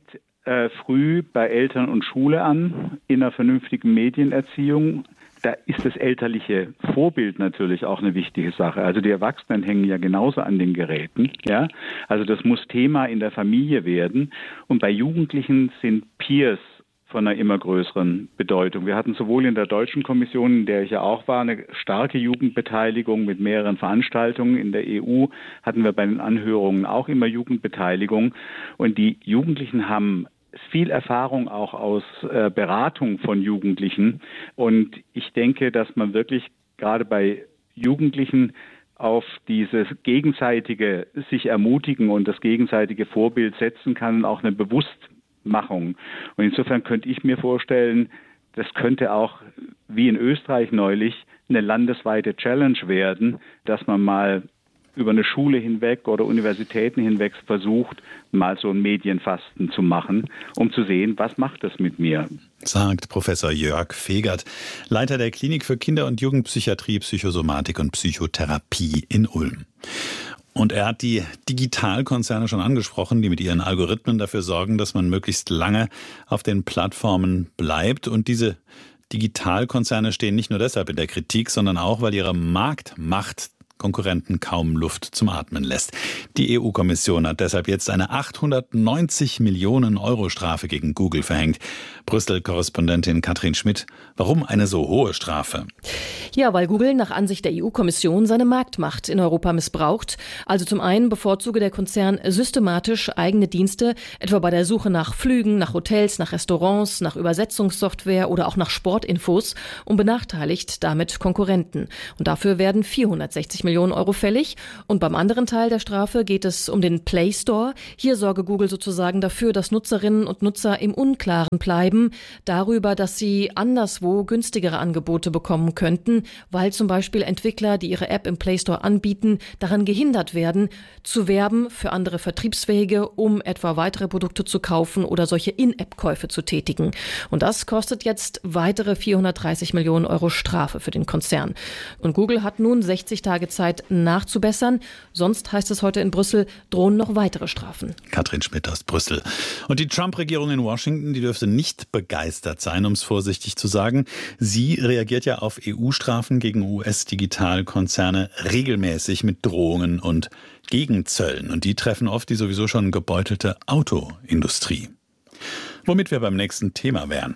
S17: früh bei Eltern und Schule an, in einer vernünftigen Medienerziehung. Da ist das elterliche Vorbild natürlich auch eine wichtige Sache. Also die Erwachsenen hängen ja genauso an den Geräten. Ja? Also das muss Thema in der Familie werden. Und bei Jugendlichen sind Peers von einer immer größeren Bedeutung. Wir hatten sowohl in der Deutschen Kommission, in der ich ja auch war, eine starke Jugendbeteiligung mit mehreren Veranstaltungen. In der E U hatten wir bei den Anhörungen auch immer Jugendbeteiligung. Und die Jugendlichen haben viel Erfahrung auch aus äh, Beratung von Jugendlichen. Und ich denke, dass man wirklich gerade bei Jugendlichen auf dieses gegenseitige sich ermutigen und das gegenseitige Vorbild setzen kann, auch eine Bewusstmachung. Und insofern könnte ich mir vorstellen, das könnte auch, wie in Österreich neulich, eine landesweite Challenge werden, dass man mal über eine Schule hinweg oder Universitäten hinweg versucht, mal so ein Medienfasten zu machen, um zu sehen, was macht das mit mir.
S12: Sagt Professor Jörg Fegert, Leiter der Klinik für Kinder- und Jugendpsychiatrie, Psychosomatik und Psychotherapie in Ulm. Und er hat die Digitalkonzerne schon angesprochen, die mit ihren Algorithmen dafür sorgen, dass man möglichst lange auf den Plattformen bleibt. Und diese Digitalkonzerne stehen nicht nur deshalb in der Kritik, sondern auch, weil ihre Marktmacht Konkurrenten kaum Luft zum Atmen lässt. Die E U-Kommission hat deshalb jetzt eine achthundertneunzig Millionen Euro Strafe gegen Google verhängt. Brüssel-Korrespondentin Katrin Schmidt, warum eine so hohe Strafe?
S10: Ja, weil Google nach Ansicht der E U-Kommission seine Marktmacht in Europa missbraucht. Also zum einen bevorzuge der Konzern systematisch eigene Dienste, etwa bei der Suche nach Flügen, nach Hotels, nach Restaurants, nach Übersetzungssoftware oder auch nach Sportinfos und benachteiligt damit Konkurrenten. Und dafür werden vierhundertsechzig Millionen Euro fällig. Und beim anderen Teil der Strafe geht es um den Play Store. Hier sorge Google sozusagen dafür, dass Nutzerinnen und Nutzer im Unklaren bleiben darüber, dass sie anderswo günstigere Angebote bekommen könnten, weil zum Beispiel Entwickler, die ihre App im Play Store anbieten, daran gehindert werden, zu werben für andere Vertriebswege, um etwa weitere Produkte zu kaufen oder solche In-App-Käufe zu tätigen. Und das kostet jetzt weitere vierhundertdreißig Millionen Euro Strafe für den Konzern. Und Google hat nun sechzig Tage Zeit, nachzubessern. Sonst, heißt es heute in Brüssel, drohen noch weitere Strafen.
S12: Katrin Schmidt aus Brüssel. Und die Trump-Regierung in Washington, die dürfte nicht begeistert sein, um es vorsichtig zu sagen. Sie reagiert ja auf E U-Strafen gegen U S-Digitalkonzerne regelmäßig mit Drohungen und Gegenzöllen. Und die treffen oft die sowieso schon gebeutelte Autoindustrie. Womit wir beim nächsten Thema wären.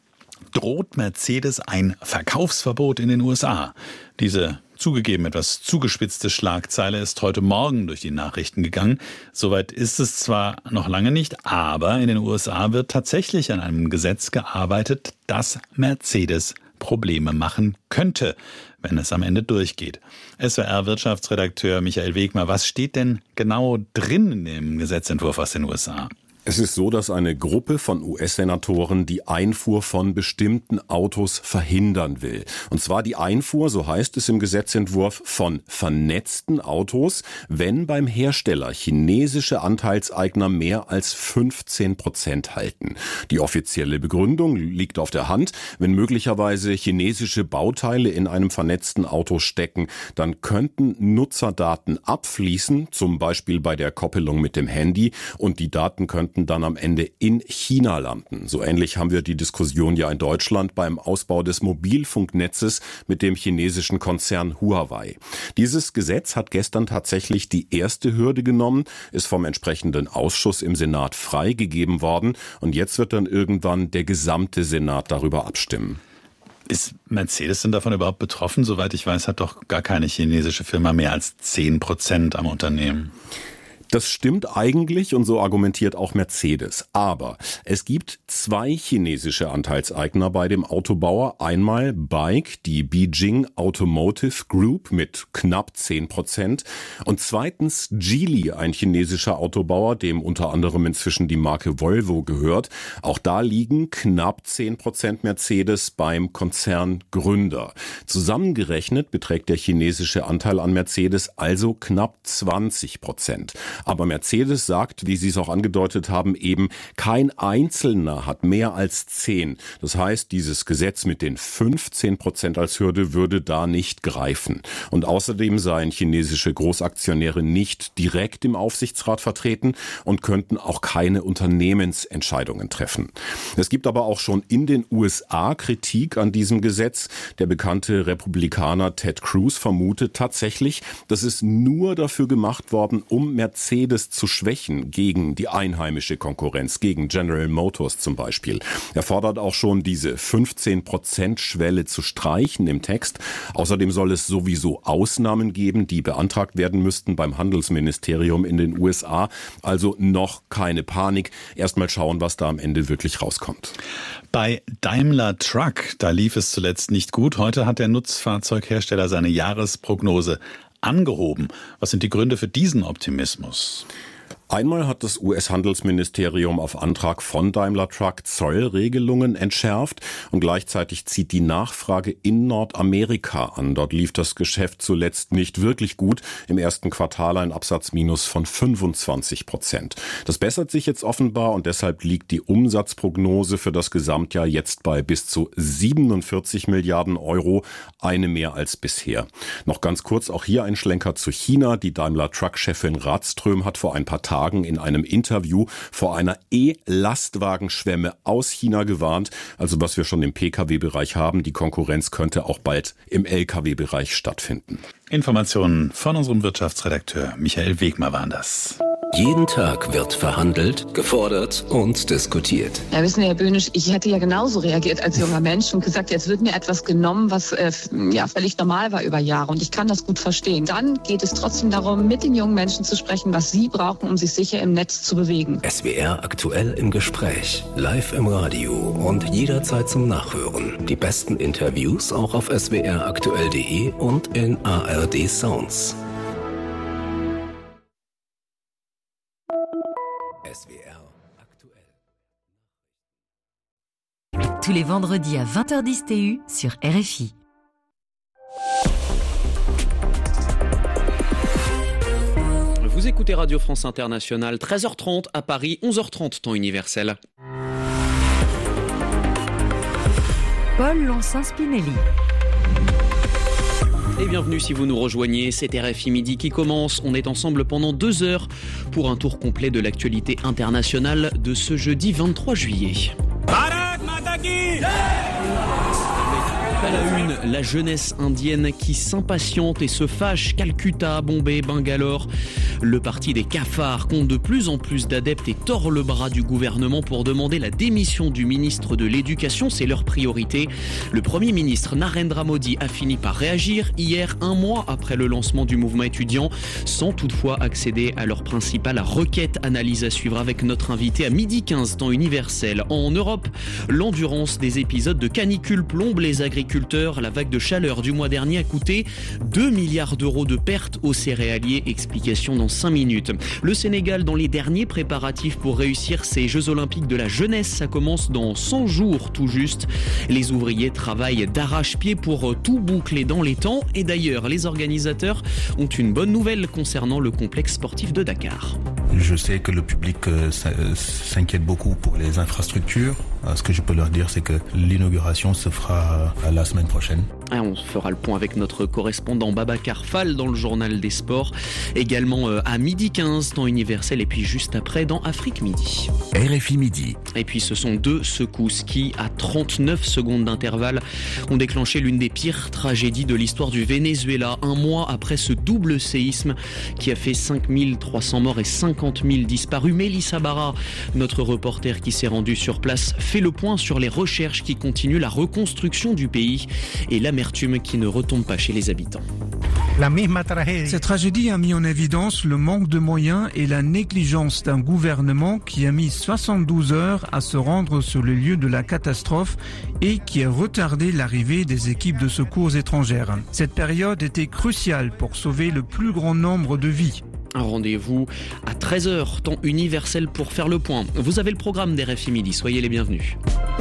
S12: Droht Mercedes ein Verkaufsverbot in den U S A? Diese zugegeben etwas zugespitzte Schlagzeile ist heute Morgen durch die Nachrichten gegangen. Soweit ist es zwar noch lange nicht, aber in den U S A wird tatsächlich an einem Gesetz gearbeitet, das Mercedes Probleme machen könnte, wenn es am Ende durchgeht. S W R-Wirtschaftsredakteur Michael Wegmer, was steht denn genau drin in dem Gesetzentwurf aus den U S A?
S18: Es ist so, dass eine Gruppe von U S-Senatoren die Einfuhr von bestimmten Autos verhindern will. Und zwar die Einfuhr, so heißt es im Gesetzentwurf, von vernetzten Autos, wenn beim Hersteller chinesische Anteilseigner mehr als fünfzehn Prozent halten. Die offizielle Begründung liegt auf der Hand. Wenn möglicherweise chinesische Bauteile in einem vernetzten Auto stecken, dann könnten Nutzerdaten abfließen, zum Beispiel bei der Koppelung mit dem Handy, und die Daten könnten dann am Ende in China landen. So ähnlich haben wir die Diskussion ja in Deutschland beim Ausbau des Mobilfunknetzes mit dem chinesischen Konzern Huawei. Dieses Gesetz hat gestern tatsächlich die erste Hürde genommen, ist vom entsprechenden Ausschuss im Senat freigegeben worden und jetzt wird dann irgendwann der gesamte Senat darüber abstimmen.
S12: Ist Mercedes denn davon überhaupt betroffen? Soweit ich weiß, hat doch gar keine chinesische Firma mehr als zehn Prozent am Unternehmen.
S18: Das stimmt eigentlich und so argumentiert auch Mercedes. Aber es gibt zwei chinesische Anteilseigner bei dem Autobauer. Einmal Bike, die Beijing Automotive Group mit knapp zehn Prozent. Und zweitens Geely, ein chinesischer Autobauer, dem unter anderem inzwischen die Marke Volvo gehört. Auch da liegen knapp zehn Prozent Mercedes beim Konzerngründer. Zusammengerechnet beträgt der chinesische Anteil an Mercedes also knapp zwanzig Prozent. Aber Mercedes sagt, wie Sie es auch angedeutet haben, eben kein Einzelner hat mehr als zehn. Das heißt, dieses Gesetz mit den fünfzehn Prozent als Hürde würde da nicht greifen. Und außerdem seien chinesische Großaktionäre nicht direkt im Aufsichtsrat vertreten und könnten auch keine Unternehmensentscheidungen treffen. Es gibt aber auch schon in den U S A Kritik an diesem Gesetz. Der bekannte Republikaner Ted Cruz vermutet tatsächlich, dass es nur dafür gemacht worden, um Mercedes zu schwächen gegen die einheimische Konkurrenz, gegen General Motors zum Beispiel. Er fordert auch schon, diese fünfzehn Prozent Schwelle zu streichen im Text. Außerdem soll es sowieso Ausnahmen geben, die beantragt werden müssten beim Handelsministerium in den U S A. Also noch keine Panik. Erstmal schauen, was da am Ende wirklich rauskommt.
S12: Bei Daimler Truck, da lief es zuletzt nicht gut. Heute hat der Nutzfahrzeughersteller seine Jahresprognose angehoben. Was sind die Gründe für diesen Optimismus?
S18: Einmal hat das U S-Handelsministerium auf Antrag von Daimler Truck Zollregelungen entschärft und gleichzeitig zieht die Nachfrage in Nordamerika an. Dort lief das Geschäft zuletzt nicht wirklich gut. Im ersten Quartal ein Absatzminus von fünfundzwanzig Prozent. Das bessert sich jetzt offenbar und deshalb liegt die Umsatzprognose für das Gesamtjahr jetzt bei bis zu siebenundvierzig Milliarden Euro, eine mehr als bisher. Noch ganz kurz auch hier ein Schlenker zu China. Die Daimler Truck-Chefin Radström hat vor ein paar Tagen in einem Interview vor einer E-Lastwagenschwemme aus China gewarnt. Also was wir schon im Pkw Bereich haben, die Konkurrenz könnte auch bald im L K W-Bereich stattfinden.
S12: Informationen von unserem Wirtschaftsredakteur Michael Wegmer waren das.
S11: Jeden Tag wird verhandelt, gefordert und diskutiert.
S19: Ja, wissen Sie, Herr Böhnisch, ich hätte ja genauso reagiert als junger Mensch und gesagt, jetzt wird mir etwas genommen, was äh, ja völlig normal war über Jahre. Und ich kann das gut verstehen. Dann geht es trotzdem darum, mit den jungen Menschen zu sprechen, was sie brauchen, um sich sicher im Netz zu bewegen.
S11: S W R aktuell im Gespräch, live im Radio und jederzeit zum Nachhören. Die besten Interviews auch auf s w r aktuell punkt d e und in A R D Sounds. S W R aktuell.
S20: Tous les vendredis à vingt heures dix T U sur R F I.
S21: Vous écoutez Radio France Internationale, treize heures trente à Paris, onze heures trente temps universel.
S20: Paul Lonsin-Spinelli.
S21: Et bienvenue si vous nous rejoignez, c'est R F I Midi qui commence. On est ensemble pendant deux heures pour un tour complet de l'actualité internationale de ce jeudi vingt-trois juillet. Bharat Mata ki Jai ! À la une, la jeunesse indienne qui s'impatiente et se fâche. Calcutta, Bombay, Bangalore. Le parti des cafards compte de plus en plus d'adeptes et tord le bras du gouvernement pour demander la démission du ministre de l'Éducation. C'est leur priorité. Le Premier ministre Narendra Modi a fini par réagir hier, un mois après le lancement du mouvement étudiant, sans toutefois accéder à leur principale requête. Analyse à suivre avec notre invité à midi quinze, temps universel. En Europe, l'endurance des épisodes de canicule plombe les agriculteurs. La vague de chaleur du mois dernier a coûté deux milliards d'euros de pertes aux céréaliers. Explication dans cinq minutes. Le Sénégal dans les derniers préparatifs pour réussir ces Jeux Olympiques de la jeunesse. Ça commence dans cent jours tout juste. Les ouvriers travaillent d'arrache-pied pour tout boucler dans les temps. Et d'ailleurs, les organisateurs ont une bonne nouvelle concernant le complexe sportif de Dakar.
S22: Je sais que le public euh, s'inquiète beaucoup pour les infrastructures. Ce que je peux leur dire, c'est que l'inauguration se fera la semaine prochaine.
S21: Et on fera le point avec notre correspondant Babacar Fall dans le journal des sports. Également à midi quinze, temps universel, et puis juste après dans Afrique Midi.
S11: R F I Midi.
S21: Et puis ce sont deux secousses qui, à trente-neuf secondes d'intervalle, ont déclenché l'une des pires tragédies de l'histoire du Venezuela. Un mois après ce double séisme qui a fait cinq mille trois cents morts et cinquante mille disparus. Mélissa Barra, notre reporter qui s'est rendu sur place, fait le point sur les recherches qui continuent, la reconstruction du pays et l'amertume qui ne retombe pas chez les habitants.
S23: Cette tragédie a mis en évidence le manque de moyens et la négligence d'un gouvernement qui a mis soixante-douze heures à se rendre sur le lieu de la catastrophe et qui a retardé l'arrivée des équipes de secours étrangères. Cette période était cruciale pour sauver le plus grand nombre de vies.
S21: Un rendez-vous à treize heures, temps universel pour faire le point. Vous avez le programme d'R F I Midi, soyez les bienvenus.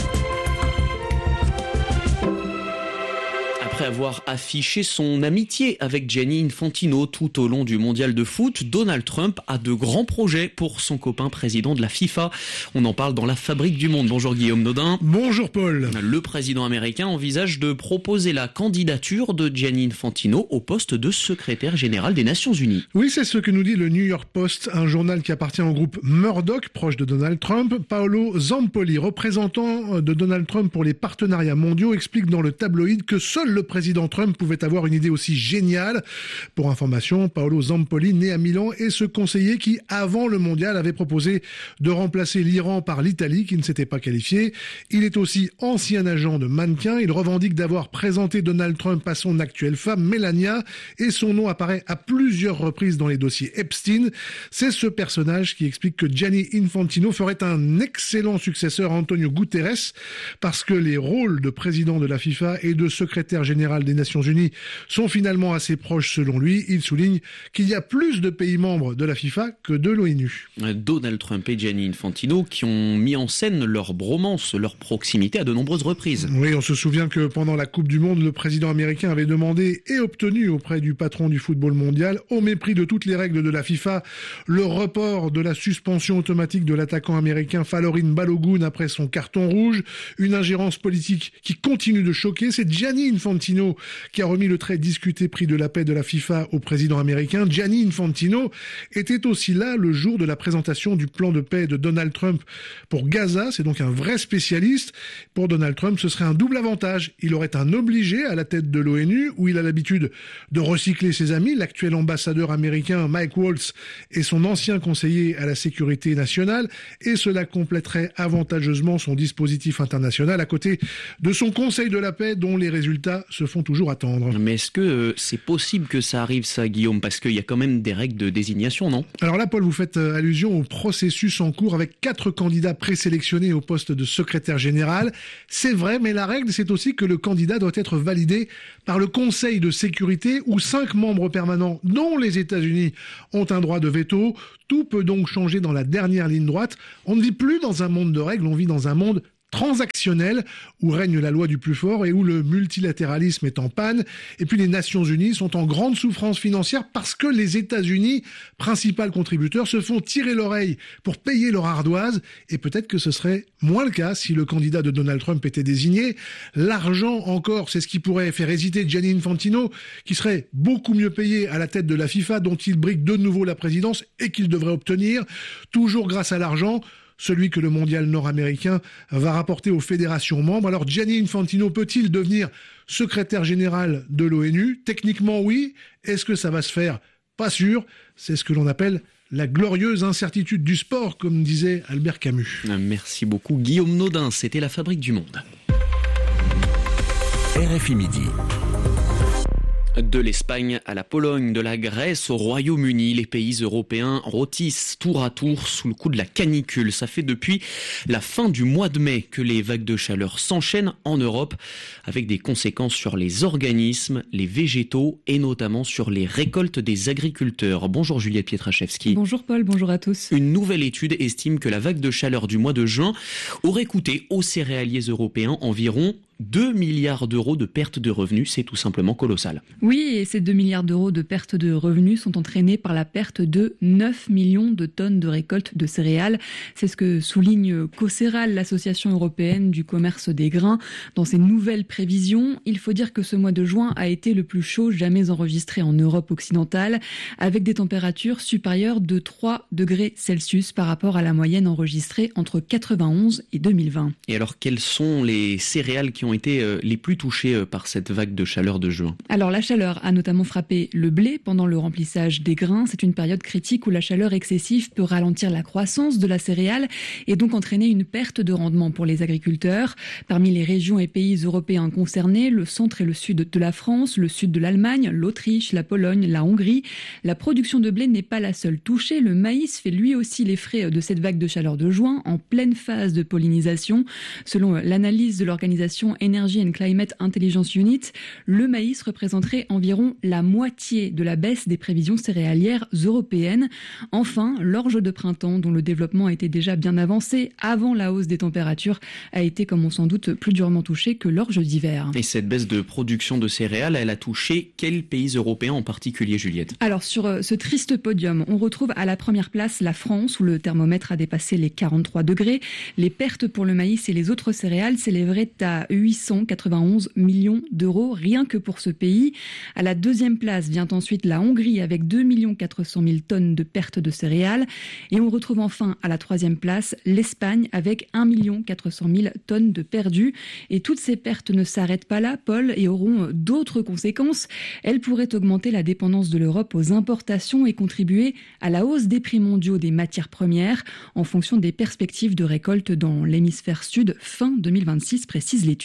S21: Après avoir affiché son amitié avec Gianni Infantino tout au long du mondial de foot, Donald Trump a de grands projets pour son copain président de la FIFA. On en parle dans la Fabrique du Monde. Bonjour Guillaume Nodin.
S24: Bonjour Paul.
S21: Le président américain envisage de proposer la candidature de Gianni Infantino au poste de secrétaire général des Nations Unies.
S24: Oui, c'est ce que nous dit le New York Post, un journal qui appartient au groupe Murdoch, proche de Donald Trump. Paolo Zampoli, représentant de Donald Trump pour les partenariats mondiaux, explique dans le tabloïd que seul le président Trump pouvait avoir une idée aussi géniale. Pour information, Paolo Zampoli, né à Milan, est ce conseiller qui, avant le mondial, avait proposé de remplacer l'Iran par l'Italie, qui ne s'était pas qualifiée. Il est aussi ancien agent de mannequin. Il revendique d'avoir présenté Donald Trump à son actuelle femme, Melania, et son nom apparaît à plusieurs reprises dans les dossiers Epstein. C'est ce personnage qui explique que Gianni Infantino ferait un excellent successeur à Antonio Guterres, parce que les rôles de président de la FIFA et de secrétaire général général des Nations Unies sont finalement assez proches selon lui. Il souligne qu'il y a plus de pays membres de la FIFA que de l'ONU.
S21: Donald Trump et Gianni Infantino qui ont mis en scène leur bromance, leur proximité à de nombreuses reprises.
S24: Oui, on se souvient que pendant la Coupe du Monde, le président américain avait demandé et obtenu auprès du patron du football mondial, au mépris de toutes les règles de la FIFA, le report de la suspension automatique de l'attaquant américain Falorin Balogun après son carton rouge. Une ingérence politique qui continue de choquer. C'est Gianni Infantino qui a remis le très discuté prix de la paix de la FIFA au président américain. Gianni Infantino était aussi là le jour de la présentation du plan de paix de Donald Trump pour Gaza. C'est donc un vrai spécialiste. Pour Donald Trump, ce serait un double avantage. Il aurait un obligé à la tête de l'ONU où il a l'habitude de recycler ses amis, l'actuel ambassadeur américain Mike Waltz et son ancien conseiller à la sécurité nationale, et cela compléterait avantageusement son dispositif international à côté de son conseil de la paix dont les résultats se font toujours attendre.
S21: Mais est-ce que euh, c'est possible que ça arrive ça, Guillaume ? Parce qu'il y a quand même des règles de désignation, non ?
S24: Alors là, Paul, vous faites allusion au processus en cours avec quatre candidats présélectionnés au poste de secrétaire général. C'est vrai, mais la règle, c'est aussi que le candidat doit être validé par le Conseil de sécurité où cinq membres permanents, dont les États-Unis, ont un droit de veto. Tout peut donc changer dans la dernière ligne droite. On ne vit plus dans un monde de règles, on vit dans un monde transactionnel où règne la loi du plus fort et où le multilatéralisme est en panne. Et puis les Nations Unies sont en grande souffrance financière parce que les États-Unis, principal contributeur, se font tirer l'oreille pour payer leur ardoise. Et peut-être que ce serait moins le cas si le candidat de Donald Trump était désigné. L'argent encore, c'est ce qui pourrait faire hésiter Gianni Infantino, qui serait beaucoup mieux payé à la tête de la FIFA, dont il brigue de nouveau la présidence et qu'il devrait obtenir, toujours grâce à l'argent, celui que le mondial nord-américain va rapporter aux fédérations membres. Alors Gianni Infantino peut-il devenir secrétaire général de l'ONU ? Techniquement, oui. Est-ce que ça va se faire ? Pas sûr. C'est ce que l'on appelle la glorieuse incertitude du sport, comme disait Albert Camus.
S21: Merci beaucoup Guillaume Naudin, c'était la Fabrique du Monde.
S11: R F I Midi.
S21: De l'Espagne à la Pologne, de la Grèce au Royaume-Uni, les pays européens rôtissent tour à tour sous le coup de la canicule. Ça fait depuis la fin du mois de mai que les vagues de chaleur s'enchaînent en Europe, avec des conséquences sur les organismes, les végétaux et notamment sur les récoltes des agriculteurs. Bonjour Juliette Pietraszewski.
S3: Bonjour Paul, bonjour à tous.
S21: Une nouvelle étude estime que la vague de chaleur du mois de juin aurait coûté aux céréaliers européens environ deux milliards d'euros de perte de revenus, c'est tout simplement colossal.
S3: Oui, et ces deux milliards d'euros de perte de revenus sont entraînés par la perte de neuf millions de tonnes de récoltes de céréales. C'est ce que souligne Cocéral, l'association européenne du commerce des grains. Dans ses nouvelles prévisions, il faut dire que ce mois de juin a été le plus chaud jamais enregistré en Europe occidentale, avec des températures supérieures de trois degrés Celsius par rapport à la moyenne enregistrée entre quatre-vingt-onze et deux mille vingt.
S21: Et alors, quelles sont les céréales qui ont été les plus touchés par cette vague de chaleur de juin ?
S3: Alors la chaleur a notamment frappé le blé pendant le remplissage des grains. C'est une période critique où la chaleur excessive peut ralentir la croissance de la céréale et donc entraîner une perte de rendement pour les agriculteurs. Parmi les régions et pays européens concernés, le centre et le sud de la France, le sud de l'Allemagne, l'Autriche, la Pologne, la Hongrie, la production de blé n'est pas la seule touchée. Le maïs fait lui aussi les frais de cette vague de chaleur de juin en pleine phase de pollinisation. Selon l'analyse de l'organisation Energy and Climate Intelligence Unit, le maïs représenterait environ la moitié de la baisse des prévisions céréalières européennes. Enfin, l'orge de printemps, dont le développement était déjà bien avancé avant la hausse des températures, a été, comme on s'en doute, plus durement touché que l'orge d'hiver.
S21: Et cette baisse de production de céréales, elle a touché quels pays européens en particulier, Juliette ?
S3: Alors, sur ce triste podium, on retrouve à la première place la France, où le thermomètre a dépassé les quarante-trois degrés. Les pertes pour le maïs et les autres céréales s'élèveraient à huit cent quatre-vingt-onze millions d'euros, rien que pour ce pays. À la deuxième place vient ensuite la Hongrie avec deux millions quatre cent mille tonnes de pertes de céréales. Et on retrouve enfin à la troisième place l'Espagne avec un million quatre cent mille tonnes de perdus. Et toutes ces pertes ne s'arrêtent pas là, Paul, et auront d'autres conséquences. Elles pourraient augmenter la dépendance de l'Europe aux importations et contribuer à la hausse des prix mondiaux des matières premières en fonction des perspectives de récolte dans l'hémisphère sud fin deux mille vingt-six, précise l'étude.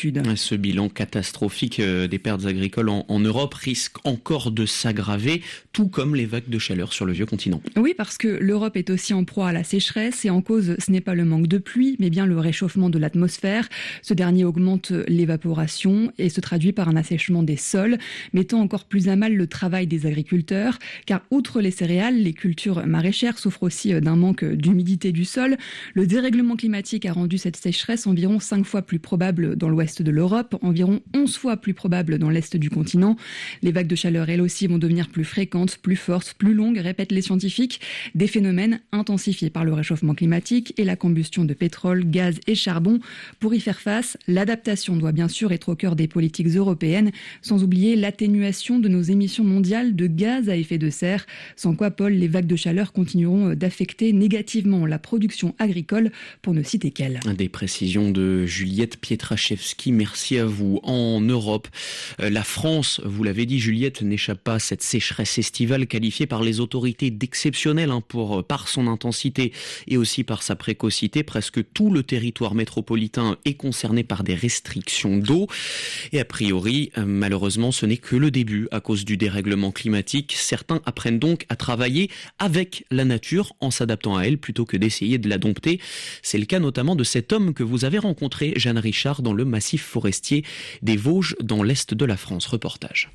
S3: d'inquiétude.
S21: Ce bilan catastrophique des pertes agricoles en, en Europe risque encore de s'aggraver, tout comme les vagues de chaleur sur le vieux continent.
S3: Oui, parce que l'Europe est aussi en proie à la sécheresse et en cause, ce n'est pas le manque de pluie, mais bien le réchauffement de l'atmosphère. Ce dernier augmente l'évaporation et se traduit par un assèchement des sols, mettant encore plus à mal le travail des agriculteurs, car outre les céréales, les cultures maraîchères souffrent aussi d'un manque d'humidité du sol. Le dérèglement climatique a rendu cette sécheresse environ cinq fois plus probable dans l'ouest de l'Europe, environ onze fois plus probable dans l'est du continent. Les vagues de chaleur, elles aussi, vont devenir plus fréquentes, plus fortes, plus longues, répètent les scientifiques. Des phénomènes intensifiés par le réchauffement climatique et la combustion de pétrole, gaz et charbon. Pour y faire face, l'adaptation doit bien sûr être au cœur des politiques européennes, sans oublier l'atténuation de nos émissions mondiales de gaz à effet de serre, sans quoi, Paul, les vagues de chaleur continueront d'affecter négativement la production agricole, pour ne citer qu'elle.
S21: Des précisions de Juliette Pietraszewski, merci à vous. En Europe, la France, vous l'avez dit Juliette, n'échappe pas à cette sécheresse estivale qualifiée par les autorités d'exceptionnelle hein, pour, par son intensité et aussi par sa précocité. Presque tout le territoire métropolitain est concerné par des restrictions d'eau et a priori, malheureusement, ce n'est que le début à cause du dérèglement climatique. Certains apprennent donc à travailler avec la nature en s'adaptant à elle plutôt que d'essayer de la dompter. C'est le cas notamment de cet homme que vous avez rencontré, Jeanne Richard, dans le massif forestier des Vosges, dans l'est de la France. Reportage.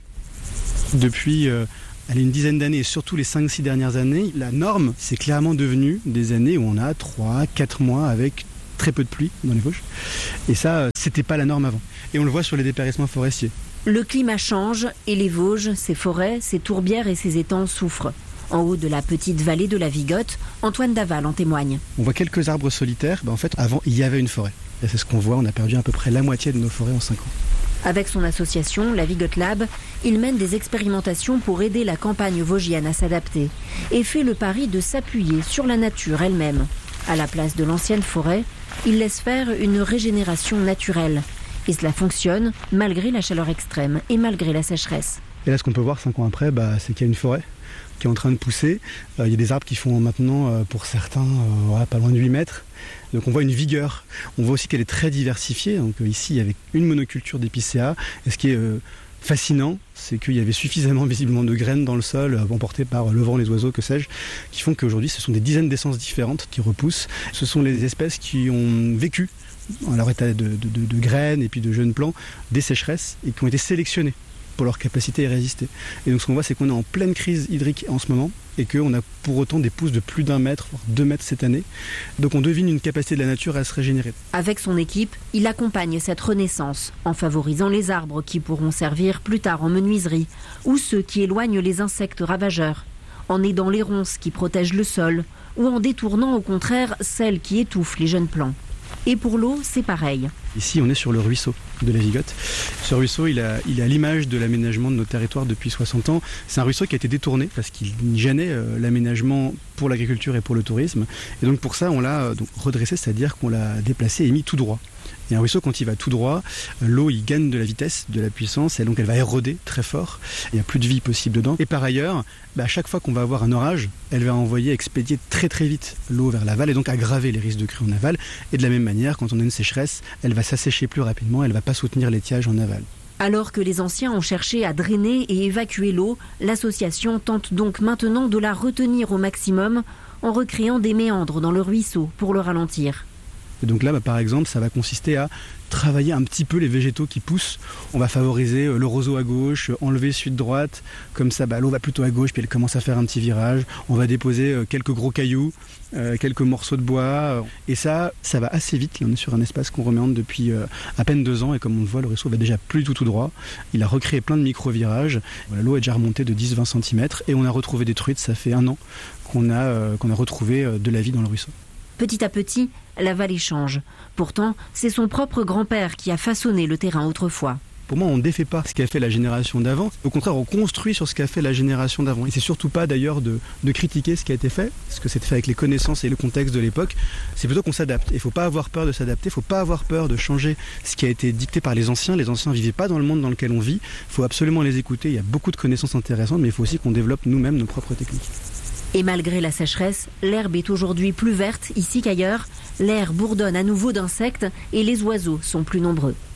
S4: Depuis euh, allez, une dizaine d'années, et surtout les cinq six dernières années, la norme, c'est clairement devenu des années où on a trois quatre mois avec très peu de pluie dans les Vosges. Et ça, c'était pas la norme avant. Et on le voit sur les dépérissements forestiers.
S5: Le climat change et les Vosges, ses forêts, ses tourbières et ses étangs souffrent. En haut de la petite vallée de la Vigotte, Antoine Daval en témoigne.
S4: On voit quelques arbres solitaires. Ben en fait, avant, il y avait une forêt. Et c'est ce qu'on voit, on a perdu à peu près la moitié de nos forêts en cinq ans.
S5: Avec son association, la Vigotte Lab, il mène des expérimentations pour aider la campagne vosgienne à s'adapter et fait le pari de s'appuyer sur la nature elle-même. À la place de l'ancienne forêt, il laisse faire une régénération naturelle. Et cela fonctionne malgré la chaleur extrême et malgré la sécheresse.
S4: Et là, ce qu'on peut voir cinq ans après, bah, c'est qu'il y a une forêt qui est en train de pousser. Euh, il y a des arbres qui font maintenant, euh, pour certains, euh, ouais, pas loin de huit mètres. Donc on voit une vigueur. On voit aussi qu'elle est très diversifiée. Donc euh, ici, avec une monoculture d'épicéa. Et ce qui est euh, fascinant, c'est qu'il y avait suffisamment visiblement de graines dans le sol, euh, emportées par le vent, les oiseaux, que sais-je, qui font qu'aujourd'hui, ce sont des dizaines d'essences différentes qui repoussent. Ce sont les espèces qui ont vécu à leur état de, de, de, de graines et puis de jeunes plants, des sécheresses, et qui ont été sélectionnées pour leur capacité à résister. Et donc ce qu'on voit, c'est qu'on est en pleine crise hydrique en ce moment et qu'on a pour autant des pousses de plus d'un mètre, voire deux mètres cette année. Donc on devine une capacité de la nature à se régénérer.
S5: Avec son équipe, il accompagne cette renaissance en favorisant les arbres qui pourront servir plus tard en menuiserie ou ceux qui éloignent les insectes ravageurs, en aidant les ronces qui protègent le sol ou en détournant au contraire celles qui étouffent les jeunes plants. Et pour l'eau, c'est pareil.
S4: Ici, on est sur le ruisseau de la Vigotte. Ce ruisseau, il a, il a l'image de l'aménagement de nos territoires depuis soixante ans. C'est un ruisseau qui a été détourné parce qu'il gênait euh, l'aménagement pour l'agriculture et pour le tourisme. Et donc pour ça, on l'a euh, donc redressé, c'est-à-dire qu'on l'a déplacé et mis tout droit. Et un ruisseau, quand il va tout droit, l'eau, il gagne de la vitesse, de la puissance, et donc elle va éroder très fort. Il n'y a plus de vie possible dedans. Et par ailleurs, bah, à chaque fois qu'on va avoir un orage, elle va envoyer, expédier très très vite l'eau vers l'aval, et donc aggraver les risques de crue en aval. Et de la même manière, quand on a une sécheresse, elle va s'assécher plus rapidement, elle ne va pas soutenir l'étiage en aval.
S5: Alors que les anciens ont cherché à drainer et évacuer l'eau, l'association tente donc maintenant de la retenir au maximum en recréant des méandres dans le ruisseau pour le ralentir.
S4: Et donc là, bah, par exemple, ça va consister à travailler un petit peu les végétaux qui poussent. On va favoriser le roseau à gauche, enlever celui de droite. Comme ça, bah, l'eau va plutôt à gauche, puis elle commence à faire un petit virage. On va déposer quelques gros cailloux, euh, quelques morceaux de bois. Et ça, ça va assez vite. Là, on est sur un espace qu'on reméandre depuis euh, à peine deux ans. Et comme on le voit, le ruisseau va déjà plus du tout tout droit. Il a recréé plein de micro-virages. Voilà, l'eau est déjà remontée de dix à vingt centimètres. Et on a retrouvé des truites. Ça fait un an qu'on a, euh, qu'on a retrouvé euh, de la vie dans le ruisseau.
S5: Petit à petit, la vallée change. Pourtant, c'est son propre grand-père qui a façonné le terrain autrefois.
S4: Pour moi, on ne défait pas ce qu'a fait la génération d'avant. Au contraire, on construit sur ce qu'a fait la génération d'avant. Et c'est surtout pas d'ailleurs de, de critiquer ce qui a été fait, parce que c'est fait avec les connaissances et le contexte de l'époque. C'est plutôt qu'on s'adapte. Il ne faut pas avoir peur de s'adapter, il ne faut pas avoir peur de changer ce qui a été dicté par les anciens. Les anciens ne vivaient pas dans le monde dans lequel on vit. Il faut absolument les écouter. Il y a beaucoup de connaissances intéressantes, mais il faut aussi qu'on développe nous-mêmes nos propres techniques.
S5: Et malgré la sécheresse, l'herbe est aujourd'hui plus verte ici qu'ailleurs. L'air bourdonne à nouveau d'insectes et les oiseaux sont plus nombreux.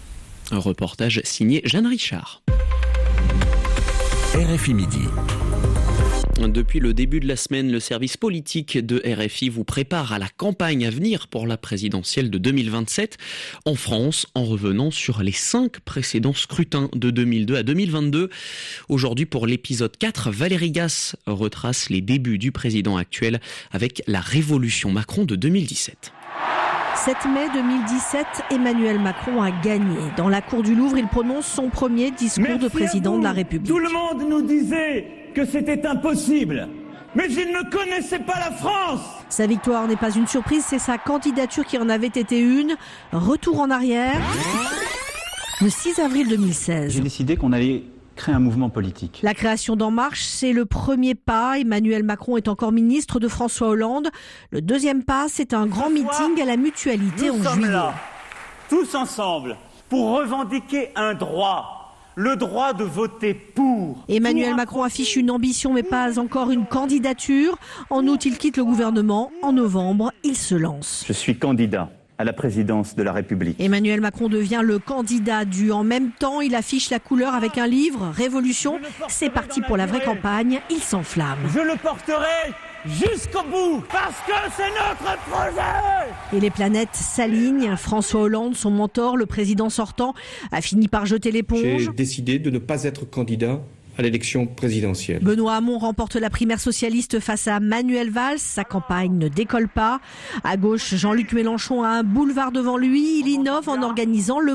S21: Un reportage signé Jeanne Richard.
S2: R F I Midi.
S21: Depuis le début de la semaine, le service politique de R F I vous prépare à la campagne à venir pour la présidentielle de deux mille vingt-sept en France, en revenant sur les cinq précédents scrutins de deux mille deux à deux mille vingt-deux. Aujourd'hui, pour l'épisode quatre, Valérie Gasse retrace les débuts du président actuel avec la révolution Macron de deux mille dix-sept.
S6: sept mai deux mille dix-sept, Emmanuel Macron a gagné. Dans la cour du Louvre, il prononce son premier discours
S7: Merci
S6: de président de la République.
S7: Tout le monde nous disait que c'était impossible, mais ils ne connaissaient pas la France.
S6: Sa victoire n'est pas une surprise, c'est sa candidature qui en avait été une. Retour en arrière, le six avril deux mille seize.
S8: J'ai décidé qu'on allait créer un mouvement politique.
S6: La création d'En Marche, c'est le premier pas. Emmanuel Macron est encore ministre de François Hollande. Le deuxième pas, c'est un grand meeting à la Mutualité en
S7: Nous sommes
S6: juillet.
S7: là, tous ensemble, pour revendiquer un droit. Le droit de voter pour.
S6: Emmanuel
S7: pour
S6: Macron affiche une ambition mais pas encore une candidature. En août, il quitte le gouvernement. En novembre, il se lance.
S8: Je suis candidat à la présidence de la République.
S6: Emmanuel Macron devient le candidat du en même temps. Il affiche la couleur avec un livre, Révolution. C'est parti pour la vraie campagne. Il s'enflamme.
S7: Je le porterai jusqu'au bout, parce que c'est notre projet.
S6: Et les planètes s'alignent. François Hollande, son mentor, le président sortant, a fini par jeter l'éponge.
S25: J'ai décidé de ne pas être candidat à l'élection présidentielle.
S6: Benoît Hamon remporte la primaire socialiste face à Manuel Valls. Sa campagne ne décolle pas. À gauche, Jean-Luc Mélenchon a un boulevard devant lui. Il innove en organisant le